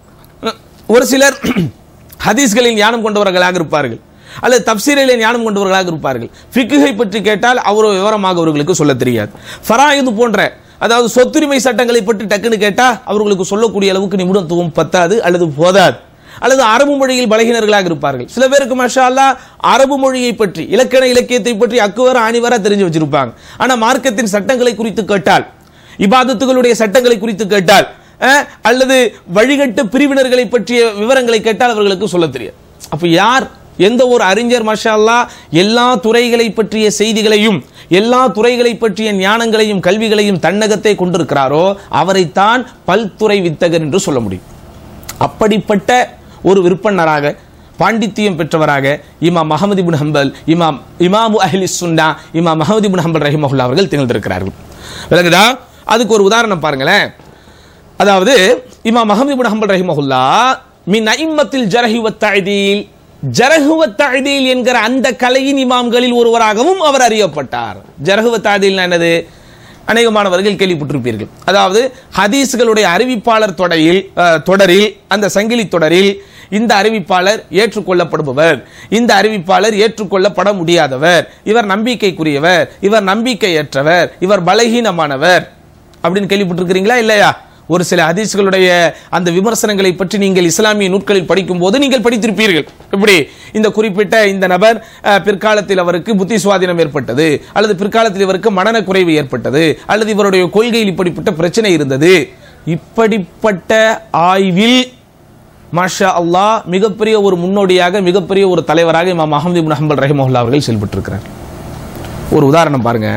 ஒரு சிலர் ஹதீஸ்களில் ஞானம் கொண்டவர்களாக இருப்பார்கள், அல்லது தப்சீரிலே ஞானம் கொண்டவர்களாக இருப்பார்கள். ஃபிக்ஹை பற்றி கேட்டால் அவ்வளவு விவரமாக அவர்களுக்கு சொல்ல தெரியாது. ஃபராயிது போன்ற, அதாவது சொத்துரிமை சட்டங்களை பற்றி டக்குன்னு கேட்டா அவர்களுக்கு சொல்லக்கூடிய அளவுக்கு நிபுணத்துவம் பத்தாது அல்லது போதாது. அல்லது அரபு மொழியில் பலகினர்களாக இருப்பார்கள். சில பேருக்கு மாஷா அல்லாஹ் அரபு மொழியை பற்றி, இலக்கண இலக்கியத்தை பற்றி அக்குவர ஆணிவர தெரிஞ்சு வச்சிருப்பாங்க. ஆனா மார்க்கத்தின் சட்டங்களை குறித்து கேட்டால், இபாதத்துகளுடைய சட்டங்களை குறித்து கேட்டால், அல்லது வழிகட்டு பிரிவினர்களை பற்றிய விவரங்களை கேட்டால் அவர்களுக்கு சொல்ல தெரியாது. அப்ப யார், எந்த ஒரு அறிஞர் மாஷா அல்லாஹ் எல்லா துறைகளை பற்றிய செய்திகளையும், எல்லா துறைகளை பற்றிய ஞானங்களையும் கல்விகளையும் தன்னகத்தை கொண்டிருக்கிறாரோ அவரைத்தான் பல்துறை வித்தகர் என்று சொல்ல முடியும். அப்படிப்பட்ட ஒரு விற்பனராக, பாண்டித்தியம் பெற்றவராக இமாம் அஹ்மது இப்னு ஹம்பல், இமாம் இமாமு அஹ்லி சுன்னா இமாம் அஹ்மது இப்னு ஹம்பல் ரஹிமஹுல்லாஹ் அவர்கள் திகழ்ந்திருக்கிறார்கள். விளங்குதா? அதுக்கு ஒரு உதாரணம் பாருங்களேன். அதாவது இமாம் அஹ்மது இப்னு ஹம்பல் ரஹிமஹுல்லாஹ் மின் அஇம்மத்தில் ஜர்ஹ் வ தஅதீல், ஜர்ஹ் வ தஅதீல் என்கிற அந்த கலையின் இமாம்களில் ஒருவராகவும் அவர் அறியப்பட்டார். ஜர்ஹ் வ தஅதீல் என்னது? அநேகமானவர்கள் கேள்விப்பட்டிருப்பீர்கள். அதாவது ஹதீஸ்களுடைய அறிவிப்பாளர் தொடரில் தொடரில் அந்த சங்கிலி தொடரில் இந்த அறிவிப்பாளர் ஏற்றுக்கொள்ளப்படுபவர், இந்த அறிவிப்பாளர் ஏற்றுக்கொள்ளப்பட முடியாதவர், இவர் நம்பிக்கைக்குரியவர், இவர் நம்பிக்கையற்றவர், இவர் பலகீனமானவர் அப்படின்னு கேள்விப்பட்டிருக்கிறீங்களா இல்லையா? ஒரு சில ஹதீஸ்களுடைய அந்த விமர்சனங்களை பற்றி நீங்கள் இஸ்லாமிய நூட்களில் படிக்கும் போது நீங்கள் படித்திருப்பீர்கள். இப்படி இந்த குறிப்பிட்ட இந்த நபர் பிற்காலத்தில் அவருக்கு புத்தி சுவாதீனம் ஏற்பட்டது, அல்லது பிற்காலத்தில் இவருக்கு மனன குறைவு ஏற்பட்டது, அல்லது இவருடைய கொள்கையில் இப்படிப்பட்ட பிரச்சனை இருந்தது. இப்படிப்பட்ட ஆய்வில் மாஷா அல்லாஹ் மிகப்பெரிய ஒரு முன்னோடியாக, மிகப்பெரிய ஒரு தலைவராக இமாம் அஹ்மது இப்னு ஹம்பல் ரஹிமஹுல்லாஹ் அவர்கள் செயல்பட்டிருக்கிறார். ஒரு உதாரணம் பாருங்க.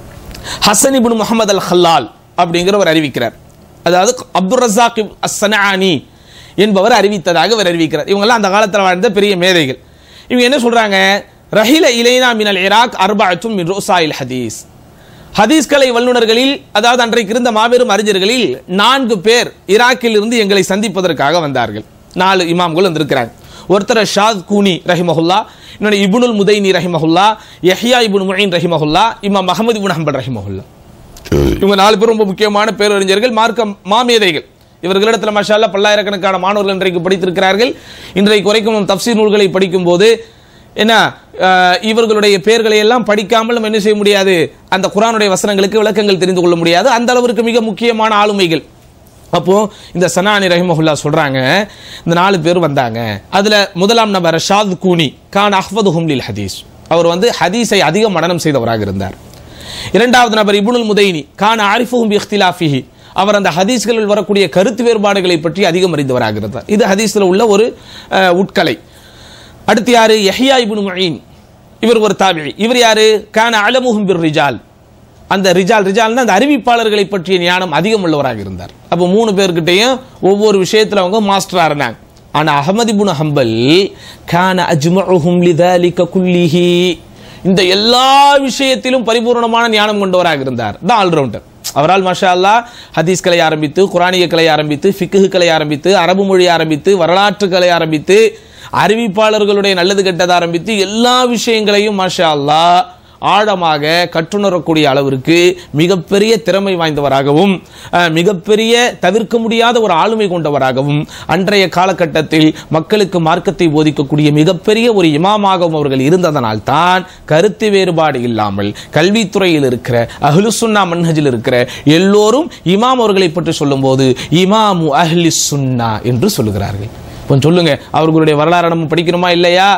ஹசன் இப்னு முஹம்மது அல் ஹல்லால் அப்படிங்கிறவர் அறிவிக்கிறார். அதாவது அப்துல் ரஸாக் அஸ்-ஸனஆனி என்பவர் அறிவித்ததாக அவர் அறிவிக்கிறார். இவங்கெல்லாம் அந்த காலத்தில் வாழ்ந்த பெரிய மேதைகள். இவங்க என்ன சொல்றாங்க? ரஹில இலைனா மினல் இராக் அர்பஅத்தும் மின் ருஸாயில் ஹதீஸ். ஹதீஸ் கலை வல்லுநர்களில், அதாவது அன்றைக்கு இருந்த மாபெரும் அறிஞர்களில் நான்கு பேர் ஈராக்கில் இருந்து எங்களை சந்திப்பதற்காக வந்தார்கள். நாலு இமாம்கள் வந்திருக்கிறாங்க. ஒருத்தர் ஷாத் கூனி ரஹிமஹுல்லா, இன்னொன்று இப்னுல் முதைனி ரஹிமஹுல்லா, யஹ்யா இப்னு முயின் ரஹிமஹுல்லா, இமாம் அஹ்மது இப்னு ஹம்பல் ரஹிமஹுல்லா. இவங்க நாலு பேர் ரொம்ப முக்கியமான பேரறிஞர்கள், மார்க்க மாமேதைகள். இவர்களிடத்தில் மாஷா அல்லாஹ் பல்லாயிரக்கணக்கான மாணவர்கள் இன்றைக்கு படித்திருக்கிறார்கள். இன்றைக்கு வரைக்கும் தஃப்சீர் நூல்களை படிக்கும் போது என்ன, இவர்களுடைய பெயர்களை எல்லாம் படிக்காமல் நம்ம என்ன செய்ய முடியாது, அந்த குர்ஆனுடைய வசனங்களுக்கு விளக்கங்கள் தெரிந்து கொள்ள முடியாது. அந்த அளவிற்கு மிக முக்கியமான ஆளுமைகள். அப்போ இந்த ஸனஆனி ரஹிமஹுல்லாஹ் சொல்றாங்க, இந்த நாலு பேர் வந்தாங்க. அதுல முதலாம் நபர் ஷாத் கூனி கான் அஹ்ஃபதுஹும் லில் ஹதீஸ், அவர் வந்து ஹதீஸை அதிக மனனம் செய்தவராக இருந்தார். இரண்டாவது நபர் இப்னுல் முதைனி கான ஆரிஃபுஹும் பி இக்திலாஃபிஹி, அவர் அந்த ஹதீஸ்களில் வரக்கூடிய கருத்து வேறுபாடுகளை பற்றி அதிகம் அறிந்தவராக இருந்தார். இது ஹதீஸ்ல உள்ள ஒரு உட்கலை. அடுத்து யாரு? யஹ்யா இப்னு முயின், இவர் ஒரு தாபிஈ. இவர் யாரு? கான அலமுஹும் பிர் ரிஜால், அந்த ரிஜால் ரிஜால்னா அந்த அறிவிப்பாளர்களை பற்றிய ஞானம் அதிகம் உள்ளவராக இருந்தார். அப்போ மூணு பேர்கிட்டையும் ஒவ்வொரு விஷயத்துல அவங்க மாஸ்டரா இருந்தாங்க. ஆனா அஹ்மது இப்னு ஹம்பல் கான அஜ்மஉஹும் லிதாலிக குல்லிஹி, இந்த எல்லா விஷயத்திலும் பரிபூர்ணமான ஞானம் கொண்டவராக இருந்தார். தான் ஆல்ரவுண்டர். அவரால் மாஷா அல்லாஹ் ஹதீஸ் கலை ஆரம்பித்து, குரானிய கலை ஆரம்பித்து, ஃபிக்ஹ் கலை ஆரம்பித்து, அரபு மொழி ஆரம்பித்து, வரலாற்று கலை ஆரம்பித்து, அறிவிப்பாளர்களுடைய நல்லது கெட்டது ஆரம்பித்து, எல்லா விஷயங்களையும் மாஷா அல்லாஹ் ஆழமாக கற்றுணரக்கூடிய அளவிற்கு மிகப்பெரிய திறமை வாய்ந்தவராகவும், மிகப்பெரிய தவிர்க்க முடியாத ஒரு ஆளுமை கொண்டவராகவும், அன்றைய காலகட்டத்தில் மக்களுக்கு மார்க்கத்தை போதிக்கக்கூடிய மிகப்பெரிய ஒரு இமாமாகவும் அவர்கள் இருந்ததனால் தான் கருத்து வேறுபாடு இல்லாமல் கல்வித்துறையில் இருக்கிற அஹ்லு சுன்னா மன்ஹஜில் இருக்கிற எல்லோரும் இமாம் அவர்களை பற்றி சொல்லும் போது இமாமு அஹ்லி சுன்னா என்று சொல்லுகிறார்கள். கொஞ்சம் சொல்லுங்க, அவர்களுடைய வரலாறு நம்ம படிக்கணுமா இல்லையா?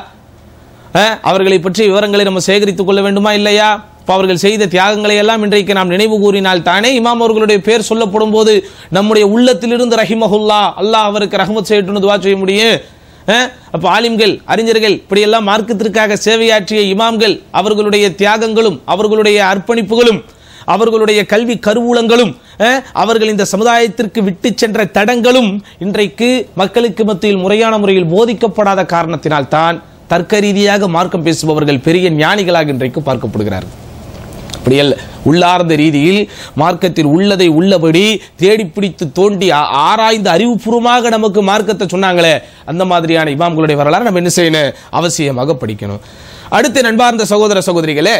அவர்களை பற்றி விவரங்களை நம்ம சேகரித்துக் கொள்ள வேண்டுமா இல்லையா? அவர்கள் செய்த தியாகங்களை எல்லாம் இன்றைக்கு நாம் நினைவு கூறினால் தானே இமாம் அவர்களுடைய பேர் சொல்லப்படும் போது நம்முடைய உள்ளத்திலிருந்து ரஹிமஹுல்லா, அல்லாஹ் அவருக்கு ரஹ்மத் செய்யட்டும்னு துஆ செய்ய முடியும். அப்ப ஆலிம்கள், அறிஞர்கள், இப்படி எல்லாம் மார்க்கத்திற்காக சேவையாற்றிய இமாம்கள், அவர்களுடைய தியாகங்களும் அவர்களுடைய அர்ப்பணிப்புகளும் அவர்களுடைய கல்வி கருவூலங்களும் அவர்கள் இந்த சமுதாயத்திற்கு விட்டு சென்ற தடங்களும் இன்றைக்கு மக்களுக்கு மத்தியில் முறையான முறையில் போதிக்கப்படாத காரணத்தினால் தான் தர்க்க ரீதியாக மார்க்கம் பேசுபவர்கள் பெரிய ஞானிகளாக இன்றைக்கு பார்க்கப்படுகிறார்கள். அப்படி அல்ல, உள்ளார்ந்த ரீதியில் மார்க்கத்தில் உள்ளதை உள்ளபடி தேடி பிடித்து தோண்டி ஆராய்ந்து அறிவுபூர்வமாக நமக்கு மார்க்கத்தை சொன்னாங்களே, அந்த மாதிரியான இமாம்களுடைய வரலாறு நம்ம என்ன செய்யணும், அவசியமாக படிக்கணும். அடுத்து நண்பார்ந்த சகோதர சகோதரிகளே,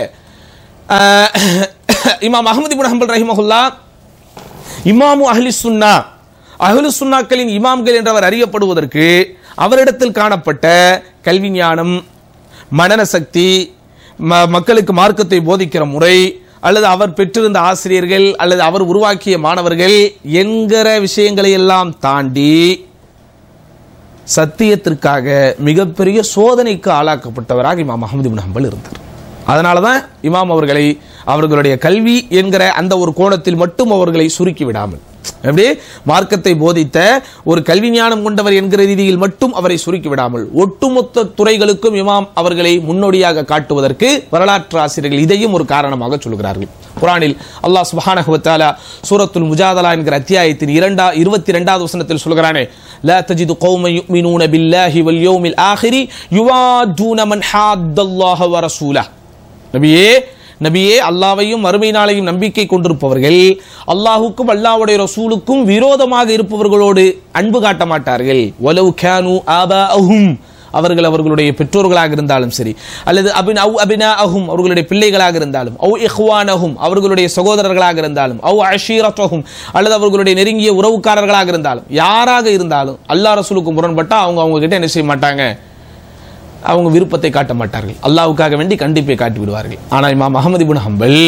இமாம் அஹ்மது இப்னு ஹம்பல் ரஹிமஹுல்லா இமாமு அஹ்லி சுன்னா, அஹ்லு சுன்னாக்களின் இமாம்கள் என்றவர் அறியப்படுவதற்கு அவரிடத்தில் காணப்பட்ட கல்வி ஞானம், மனன சக்தி, மக்களுக்கு மார்க்கத்தை போதிக்கிற முறை, அல்லது அவர் பெற்றிருந்த ஆசிரியர்கள் அல்லது அவர் உருவாக்கிய மாணவர்கள் என்கிற விஷயங்களை எல்லாம் தாண்டி சத்தியத்திற்காக மிகப்பெரிய சோதனைக்கு ஆளாக்கப்பட்டவராக இமாம் அஹ்மது இப்னு ஹம்பல் இருந்தார். அதனாலதான் இமாம் அவர்களை அவர்களுடைய கல்வி என்கிற அந்த ஒரு கோணத்தில் மட்டும் அவர்களை சுருக்கி விடாமல், எப்படி மார்க்கத்தை போதித்த ஒரு கல்வி ஞானம் கொண்டவர் என்கிற ரீதியில் மட்டும் அவரை சுருக்கி விடாமல் ஒட்டுமொத்த துறைகளுக்கும் இமாம் அவர்களை முன்னோடியாக காட்டுவதற்கு வரலாற்று ஆசிரியர்கள் இதையும் ஒரு காரணமாக சொல்கிறார்கள். குர்ஆனில் அல்லாஹ் சுப்ஹானஹு வ தஆலா சூரத்துல் முஜாதலா என்கிற அத்தியாயத்தின் இரண்டா இருபத்தி இரண்டாவது வசனத்தில் சொல்கிறானே, லா தஜிது கௌமன் யுமினூன பில்லாஹி வல் யௌமில் ஆகிரி யுவாதுன மன் ஹாத்தல்லாஹ வ ரசூலஹ். நபியே நபியே அல்லாஹ்வையும் மறுமை நாளையும் நம்பிக்கை கொண்டிருப்பவர்கள் அல்லாஹ்வுக்கும் அல்லாஹ்வுடைய ரசூலுக்கும் விரோதமாக இருப்பவர்களோடு அன்பு காட்ட மாட்டார்கள். வலவ் கானூ ஆபாஅஹும், அவர்கள் அவர்களுடைய பெற்றோர்களாக இருந்தாலும் சரி, அல்லது அபின் அவு அபினா அஹும் அவர்களுடைய பிள்ளைகளாக இருந்தாலும், அவு இஹ்வானஹும் அவர்களுடைய சகோதரர்களாக இருந்தாலும், அவு அஷீரத்தஹும் அல்லது அவர்களுடைய நெருங்கிய உறவுக்காரர்களாக இருந்தாலும், யாராக இருந்தாலும் அல்லாஹ் ரசூலுக்கு முரண்பட்டா அவங்க அவங்க கிட்ட என்ன செய்ய மாட்டாங்க, அவங்க விருப்பத்தை காட்ட மாட்டார்கள், அல்லாஹ்வுக்காக வேண்டி கண்டிப்பை காட்டி விடுவார்கள். ஆனால் இமாம் அஹ்மது இப்னு ஹம்பல்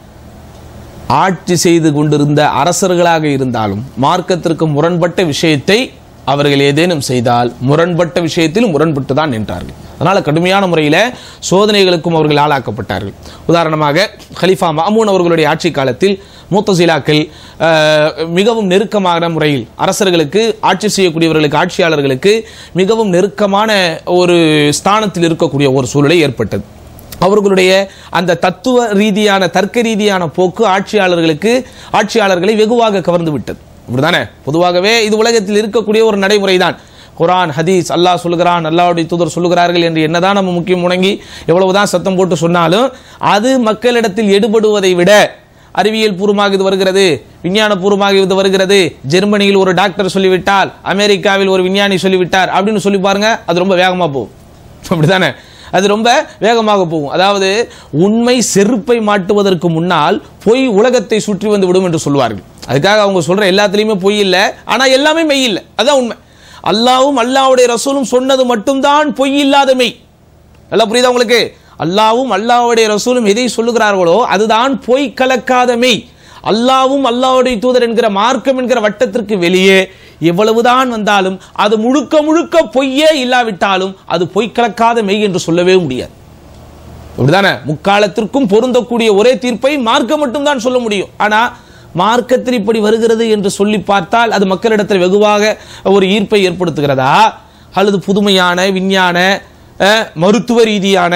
ஆட்சி செய்து கொண்டிருந்த அரசர்களாக இருந்தாலும் மார்க்கத்திற்கு முரண்பட்ட விஷயத்தை அவர்கள் ஏதேனும் செய்தால் முரண்பட்ட விஷயத்தில் முரண்பட்டு தான் நின்றார்கள். அதனால கடுமையான முறையில் சோதனைகளுக்கும் அவர்கள் ஆளாக்கப்பட்டார்கள். உதாரணமாக ஹலீஃபா மஅமூன் அவர்களுடைய ஆட்சி காலத்தில் முத்தசிலாக்கள் மிகவும் நெருக்கமான முறையில் அரசர்களுக்கு, ஆட்சி செய்யக்கூடியவர்களுக்கு, ஆட்சியாளர்களுக்கு மிகவும் நெருக்கமான ஒரு ஸ்தானத்தில் இருக்கக்கூடிய ஒரு சூழலை ஏற்பட்டது. அவர்களுடைய அந்த தத்துவ ரீதியான தர்க்க ரீதியான போக்கு ஆட்சியாளர்களுக்கு ஆட்சியாளர்களை வெகுவாக கவர்ந்து விட்டது. இப்படிதானே பொதுவாகவே இது உலகத்தில் இருக்கக்கூடிய ஒரு நடைமுறை தான். குர்ஆன் ஹதீஸ், அல்லாஹ் சொல்லுகிறான், அல்லாஹ்வுடைய தூதர் சொல்லுகிறார்கள் என்று என்னதான் நம்ம முக்கியம் முணங்கி எவ்வளவுதான் சத்தம் போட்டு சொன்னாலும் அது மக்களிடத்தில் எடுபடுவதை விட அறிவியல் பூர்வமாக இது வருகிறது, விஞ்ஞான பூர்வமாக இது வருகிறது, ஜெர்மனியில் ஒரு டாக்டர் சொல்லிவிட்டால், அமெரிக்காவில் ஒரு விஞ்ஞானி சொல்லிவிட்டார் அப்படின்னு சொல்லி பாருங்க, அது ரொம்ப வேகமாக போகும். அப்படித்தானே, அது ரொம்ப வேகமாக போகும். அதாவது உண்மை செருப்பை மாட்டுவதற்கு முன்னால் பொய் உலகத்தை சுற்றி வந்து விடும் என்று சொல்வார்கள். அதுக்காக அவங்க சொல்ற எல்லாத்திலையுமே பொய் இல்லை, ஆனா எல்லாமே மெய் இல்லை, அதான் உண்மை. அல்லாஹ்வும் அல்லாஹ்வுடைய ரசூலும் சொன்னது மட்டும்தான் பொய் இல்லாத மெய். நல்லா புரியுதா உங்களுக்கு? அல்லாஹ்வும் அல்லாஹ்வுடைய ரசூலும் எதை சொல்லுகிறார்களோ அதுதான் பொய் கலக்காத மெய். அல்லாஹ்வும் அல்லாஹ்வுடைய தூதர் என்கிற மார்க்கம் என்கிற வட்டத்திற்கு வெளியே எவ்வளவுதான் வந்தாலும் அது முழுக்க முழுக்க பொய்யே இல்லாவிட்டாலும் அது பொய் கலக்காத மெய் என்று சொல்லவே முடியாது. அப்படிதானே? முக்காலத்திற்கும் பொருந்தக்கூடிய ஒரே தீர்ப்பை மார்க்கம் மட்டும்தான் சொல்ல முடியும். ஆனா மார்க்கத்தில் இப்படி வருகிறது என்று சொல்லி பார்த்தால் அது மக்களிடத்தில் வெகுவாக ஒரு ஈர்ப்பை ஏற்படுத்துகிறதா, அல்லது புதுமையான விஞ்ஞான மருத்துவ ரீதியான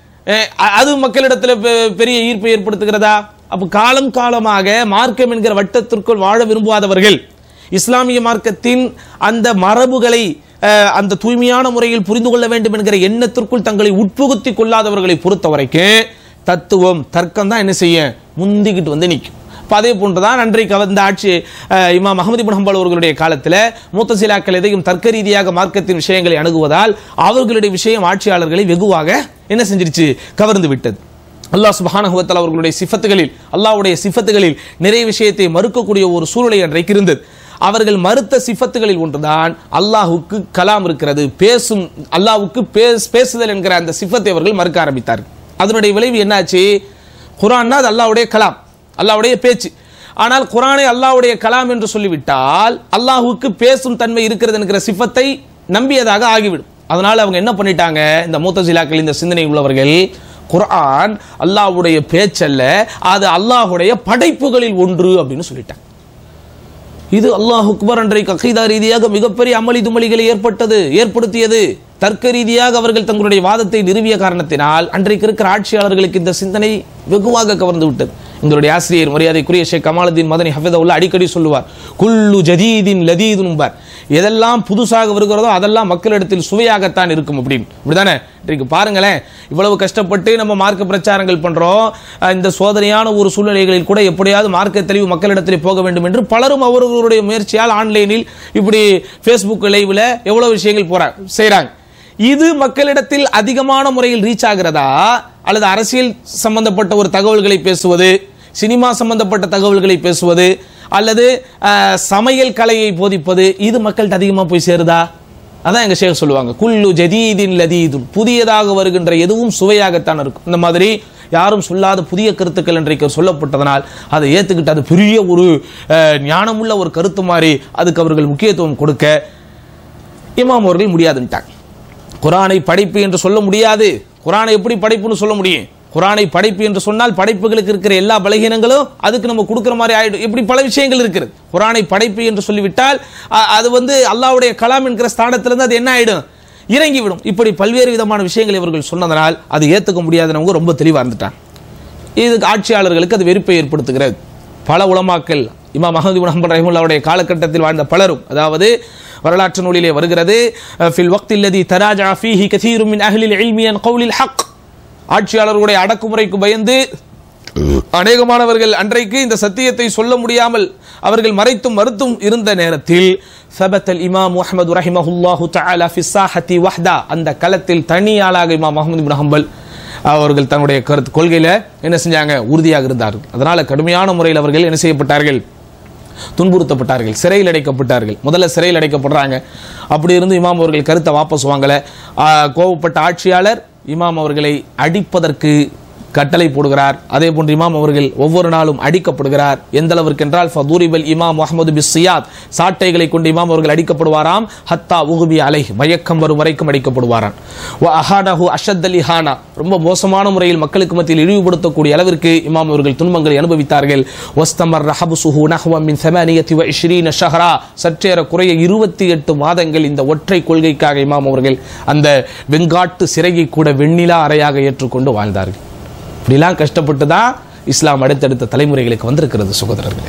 அது மக்களிடத்தில் பெரிய ஈர்ப்பை ஏற்படுத்துகிறதா? அப்ப காலம் காலமாக மார்க்கம் என்கிற வட்டத்திற்குள் வாழ விரும்பாதவர்கள், இஸ்லாமிய மார்க்கத்தின் அந்த மரபுகளை அந்த தூய்மையான முறையில் புரிந்து கொள்ள வேண்டும் என்கிற எண்ணத்திற்குள் தங்களை உட்புகுத்தி கொள்ளாதவர்களை பொறுத்த வரைக்கும் தத்துவம் தர்க்கம் தான் என்ன செய்ய முந்திக்கிட்டு வந்து நிற்கும். அதே போன்றுதான் அன்றைக்கு வந்த ஆட்சி இமாம் அஹ்மது இப்னு ஹம்பல் அவர்களுடைய காலத்தில் முத்தசிலாக்கள் எதையும் தர்க்க ரீதியாக மார்க்கத்தின் விஷயங்களை அணுகுவதால் அவர்களுடைய விஷயம் ஆட்சியாளர்களை வெகுவாக என்ன செஞ்சிருச்சு, கவர்ந்து விட்டது. அல்லாஹ் சுப்ஹானஹு வ தஆலா அவர்களுடைய சிஃபத்துகளில், அல்லாஹ்வுடைய சிஃபத்துகளில் நிறைய விஷயத்தை மறுக்கக்கூடிய ஒரு சூழ்நிலை அன்றைக்கு இருந்தது. அவர்கள் மறுத்த சிஃபத்துகளில் ஒன்றுதான் அல்லாஹ்வுக்கு கலாம் இருக்கிறது, பேசும், அல்லாஹ்வுக்கு பேசுதல் என்கிற அந்த சிஃபத்தை அவர்கள் மறுக்க ஆரம்பித்தார்கள். அதனுடைய விளைவு என்னாச்சு? குர்ஆன்னா அது அல்லாஹ்வுடைய கலாம், அல்லாஹ்வுடைய பேச்சு. ஆனால் குர்ஆனை அல்லாஹ்வுடைய கலாம் என்று சொல்லிவிட்டால் அல்லாஹ்வுக்கு பேசும் தன்மை இருக்கிறது என்கிற சிஃபத்தை நம்பியதாக ஆகிவிடும். அதனால அவங்க என்ன பண்ணிட்டாங்க, இந்த முத்தசிலாக்கள், இந்த சிந்தனை உள்ளவர்கள், குர்ஆன் அல்லாஹ்வுடைய பேச்சல்ல, அது அல்லாஹ்வுடைய படைப்புகளில் ஒன்று அப்படின்னு சொல்லிட்டாங்க. இது அல்லாஹ் அக்பர் அன்றைக்கு அகீதா ரீதியாக மிகப்பெரிய அமளி துமளிகளை ஏற்பட்டது ஏற்படுத்தியது. தர்க்க ரீதியாக அவர்கள் தங்களுடைய வாதத்தை நிறுவிய காரணத்தினால் அன்றைக்கு இருக்கிற ஆட்சியாளர்களுக்கு இந்த சிந்தனை வெகுவாக கவர்ந்து விட்டது. உங்களுடைய ஆசிரியர் மரியாதைக்குரிய ஷேக் கமாலுதீன் மதனி ஹஃபிதஹுல்லாஹ் அடிக்கடி சொல்லுவார், குல்லு ஜதீதின் லதீதுன் என்பார். எதெல்லாம் புதுசாக வருகிறதோ அதெல்லாம் மக்களிடத்தில் சுவையாகத்தான் இருக்கும் அப்படின்னு. இப்படிதானே இன்றைக்கு பாருங்களேன், இவ்வளவு கஷ்டப்பட்டு நம்ம மார்க்க பிரச்சாரங்கள் பண்றோம். இந்த சோதனையான ஒரு சூழ்நிலைகளில் கூட எப்படியாவது மார்க்க தெளிவு மக்களிடத்தில் போக வேண்டும் என்று பலரும் அவர்களுடைய முயற்சியால் ஆன்லைனில் இப்படி ஃபேஸ்புக் லைவ்ல எவ்வளவு விஷயங்கள் போற செய்றாங்க. இது மக்களிடத்தில் அதிகமான முறையில் ரீச் ஆகிறதா, அல்லது அரசியல் சம்பந்தப்பட்ட ஒரு தகவல்களை பேசுவது, சினிமா சம்பந்தப்பட்ட தகவல்களை பேசுவது, அல்லது சமையல் கலையை போதிப்பது, இது மக்கள்கிட்ட அதிகமாக போய் சேருதா? அதான் எங்க ஷேக் சொல்லுவாங்க, குல்லு ஜதீதின் லதீதுன், புதியதாக வருகின்ற எதுவும் சுவையாகத்தான் இருக்கும். இந்த மாதிரி யாரும் சொல்லாத புதிய கருத்துக்கள் இன்றைக்கு சொல்லப்பட்டதனால் அதை ஏத்துக்கிட்டு அது பெரிய ஒரு ஞானமுள்ள ஒரு கருத்து மாதிரி அதுக்கு அவர்கள் முக்கியத்துவம் கொடுக்க இமாம் அவர்கள் முடியாதுன்ட்டாங்க. குரானை படைப்பு என்று சொல்ல முடியாது. குரானை எப்படி படைப்புன்னு சொல்ல முடியும்? குரானை படைப்பு என்று சொன்னால் படைப்புகளுக்கு இருக்கிற எல்லா பலகீனங்களும் அதுக்கு நம்ம கொடுக்கிற மாதிரி ஆயிடும். இப்படி பல விஷயங்கள் இருக்கிறது. குரானை படைப்பு என்று சொல்லிவிட்டால் அது வந்து அல்லாஹ்வுடைய கலாம் என்கிற ஸ்தானத்திலிருந்து அது என்ன ஆயிடும்? இறங்கிவிடும். இப்படி பல்வேறு விதமான விஷயங்கள் இவர்கள் சொன்னதனால் அது ஏற்றுக்க முடியாதவங்க ரொம்ப தெளிவாக இருந்துட்டாங்க. இதுக்கு ஆட்சியாளர்களுக்கு அது வெறுப்பை ஏற்படுத்துகிறது. பல உலமாக்கள், இமாம் அஹ்மது இப்னு ஹம்பல் ரஹிமஹுல்லாஹ்வுடைய காலகட்டத்தில் வாழ்ந்த பலரும், அதாவது வரலாற்று நூலிலே வருகிறது, ஃபில் வக்தில் லதி தராஜா ஃபீஹி கஸீரும் மின் அஹ்லில் இல்மி அன் கௌலில் ஹக், ஆட்சியாளர்களுடைய அடக்குமுறைக்கு பயந்து அநேகமானவர்கள் அன்றைக்கு இந்த சத்தியத்தை சொல்ல முடியாமல் அவர்கள் மறைத்தும் மறுத்தும் இருந்த நேரத்தில் சபத்தல் இமாம் அஹ்மது ரஹிமஹுல்லாஹு தஆலா ஃபி ஸாஹதி வஹ்தா, அந்த களத்தில் தனியாளாக இமாம் அஹ்மது இப்னு ஹம்பல் அவர்கள் தன்னுடைய கருத்து கொள்கையில என்ன செஞ்சாங்க? உறுதியாக இருந்தார்கள். அதனால கடுமையான முறையில் அவர்கள் என்ன செய்யப்பட்டார்கள்? துன்புறுத்தப்பட்டார்கள், சிறையில் அடைக்கப்பட்டார்கள். முதல்ல சிறையில் அடைக்கப்படுறாங்க. அப்படி இருந்து இமாம் அவர்கள் கருத்தை வாபஸ் வாங்கல. கோபப்பட்ட ஆட்சியாளர் இமாம் அவர்களை அடிப்பதற்கு கட்டளை போடுகிறார். அதே போன்று இமாம் அவர்கள் ஒவ்வொரு நாளும் அடிக்கப்படுகிறார். எந்த அளவிற்கு என்றால் ஃபதுரிபல் இமாம் முஹம்மது பிஸ்ஸியாத், சாட்டைகளை கொண்டு இமாம் அவர்கள் அடிக்கப்படுவாராம். ஹத்தா உகுபி அலைஹ், மயக்கம் வரும் வரைக்கும் அடிக்கப்படுவாராம். வ அஹானஹு அஷத்தல் இஹானா, ரொம்ப மோசமான முறையில் மக்களுக்கு மத்தியில் இழிவுபடுத்தக்கூடிய அளவிற்கு இமாம் அவர்கள் துன்பங்களை அனுபவித்தார்கள். வஸ்தமர் ரஹபுசுஹு நஹ்வ மின் ஸமானியத்தி வ இஷ்ரீன ஷஹரா, சற்றேற குறைய இருபத்தி எட்டு மாதங்கள் இந்த ஒற்றை கொள்கைக்காக இமாம் அவர்கள் அந்த வெங்காட்டு சிறையை கூட வெண்ணிலா அறையாக ஏற்றுக்கொண்டு வாழ்ந்தார்கள். இப்படிலாம் கஷ்டப்பட்டு தான் இஸ்லாம் அடுத்தடுத்த தலைமுறைகளுக்கு வந்திருக்கிறது. சகோதரர்களே,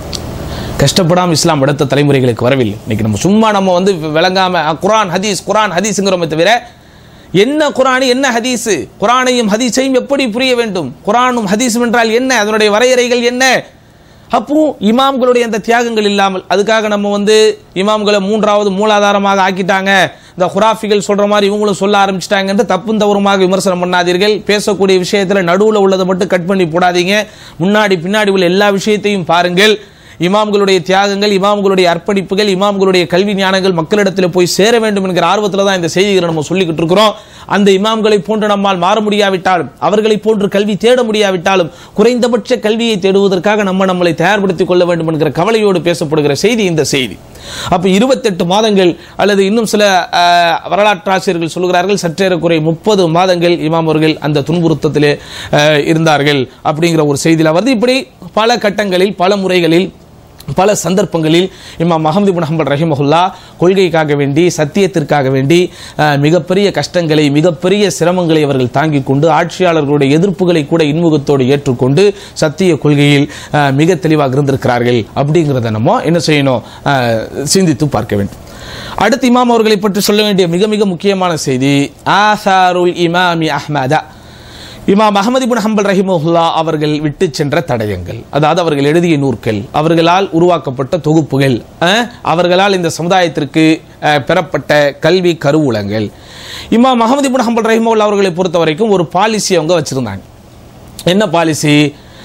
கஷ்டப்படாமல் இஸ்லாம் அடுத்த தலைமுறைகளுக்கு வரவில்லை. இன்னைக்கு நம்ம சும்மா நம்ம வந்து விளங்காம குரான் ஹதீஸ் குரான் ஹதீஸ்ங்கிறோமே தவிர என்ன குரான் என்ன ஹதீஸ், குரானையும் ஹதீஸையும் எப்படி புரிய வேண்டும், குரானும் ஹதீஸும் என்றால் என்ன, அதனுடைய வரையறைகள் என்ன, அப்போ இமாம்களுடைய அந்த தியாகங்கள் இல்லாமல், அதுக்காக நம்ம வந்து இமாம்களை மூன்றாவது மூலாதாரமாக ஆக்கிட்டாங்க, இந்த குராஃபிகள் சொல்ற மாதிரி இவங்களும் சொல்ல ஆரம்பிச்சிட்டாங்க என்று தப்பும் தவறுமாக விமர்சனம் பண்ணாதீர்கள். பேசக்கூடிய விஷயத்தில் நடுவில் உள்ளதை மட்டும் கட் பண்ணி போடாதீங்க. முன்னாடி பின்னாடி உள்ள எல்லா விஷயத்தையும் பாருங்கள். இமாம்களுடைய தியாகங்கள், இமாம்களுடைய அர்ப்பணிப்புகள், இமாம்களுடைய கல்வி ஞானங்கள் மக்களிடத்தில் போய் சேர வேண்டும் என்கிற ஆர்வத்தில் தான் இந்த செய்திகளை நம்ம சொல்லிக்கிட்டு இருக்கிறோம். அந்த இமாம்களை போன்று நம்மால் மாற முடியாவிட்டாலும், அவர்களை போன்று கல்வி தேட முடியாவிட்டாலும், குறைந்தபட்ச கல்வியை தேடுவதற்காக நம்ம நம்மளை தயார்படுத்திக் கொள்ள வேண்டும் என்கிற கவலையோடு பேசப்படுகிற செய்தி இந்த செய்தி. அப்ப இருபத்தெட்டு மாதங்கள் அல்லது இன்னும் சில வரலாற்றாசிரியர்கள் சொல்கிறார்கள் சற்றேறக்குறை முப்பது மாதங்கள் இமாம் அவர்கள் அந்த துன்புறுத்தத்திலே இருந்தார்கள் அப்படிங்கிற ஒரு செய்தியில் வருது. இப்படி பல கட்டங்களில் பல முறைகளில் பல சந்தர்ப்பங்களில் இமாம் அஹ்மது இப்னு ஹம்பல் ரஹிமஹுல்லாஹ் கொள்கைக்காக வேண்டி, சத்தியத்திற்காக வேண்டி மிகப்பெரிய கஷ்டங்களை, மிகப்பெரிய சிரமங்களை அவர்கள் தாங்கிக் கொண்டு, ஆட்சியாளர்களுடைய எதிர்ப்புகளை கூட இன்முகத்தோடு ஏற்றுக்கொண்டு சத்திய கொள்கையில் மிக தெளிவாக இருந்திருக்கிறார்கள். அப்படிங்கிறத நம்ம என்ன செய்யணும்? சிந்தித்து பார்க்க வேண்டும். அடுத்து இமாம் அவர்களை பற்றி சொல்ல வேண்டிய மிக மிக முக்கியமான செய்தி ஆசாருல் இமாமி அஹ்மதா, இமாம் அஹ்மது இப்னு ஹம்பல் ரஹிமஹுல்லாஹ் அவர்கள் விட்டு சென்ற தடயங்கள், அதாவது அவர்கள் எழுதிய நூற்கள், அவர்களால் உருவாக்கப்பட்ட தொகுப்புகள், அவர்களால் இந்த சமுதாயத்திற்கு பெறப்பட்ட கல்வி கருவூலங்கள். இமாம் அஹ்மது இப்னு ஹம்பல் ரஹிமஹுல்லாஹ் அவர்களை பொறுத்த வரைக்கும் ஒரு பாலிசி அவங்க வச்சிருந்தாங்க. என்ன பாலிசி?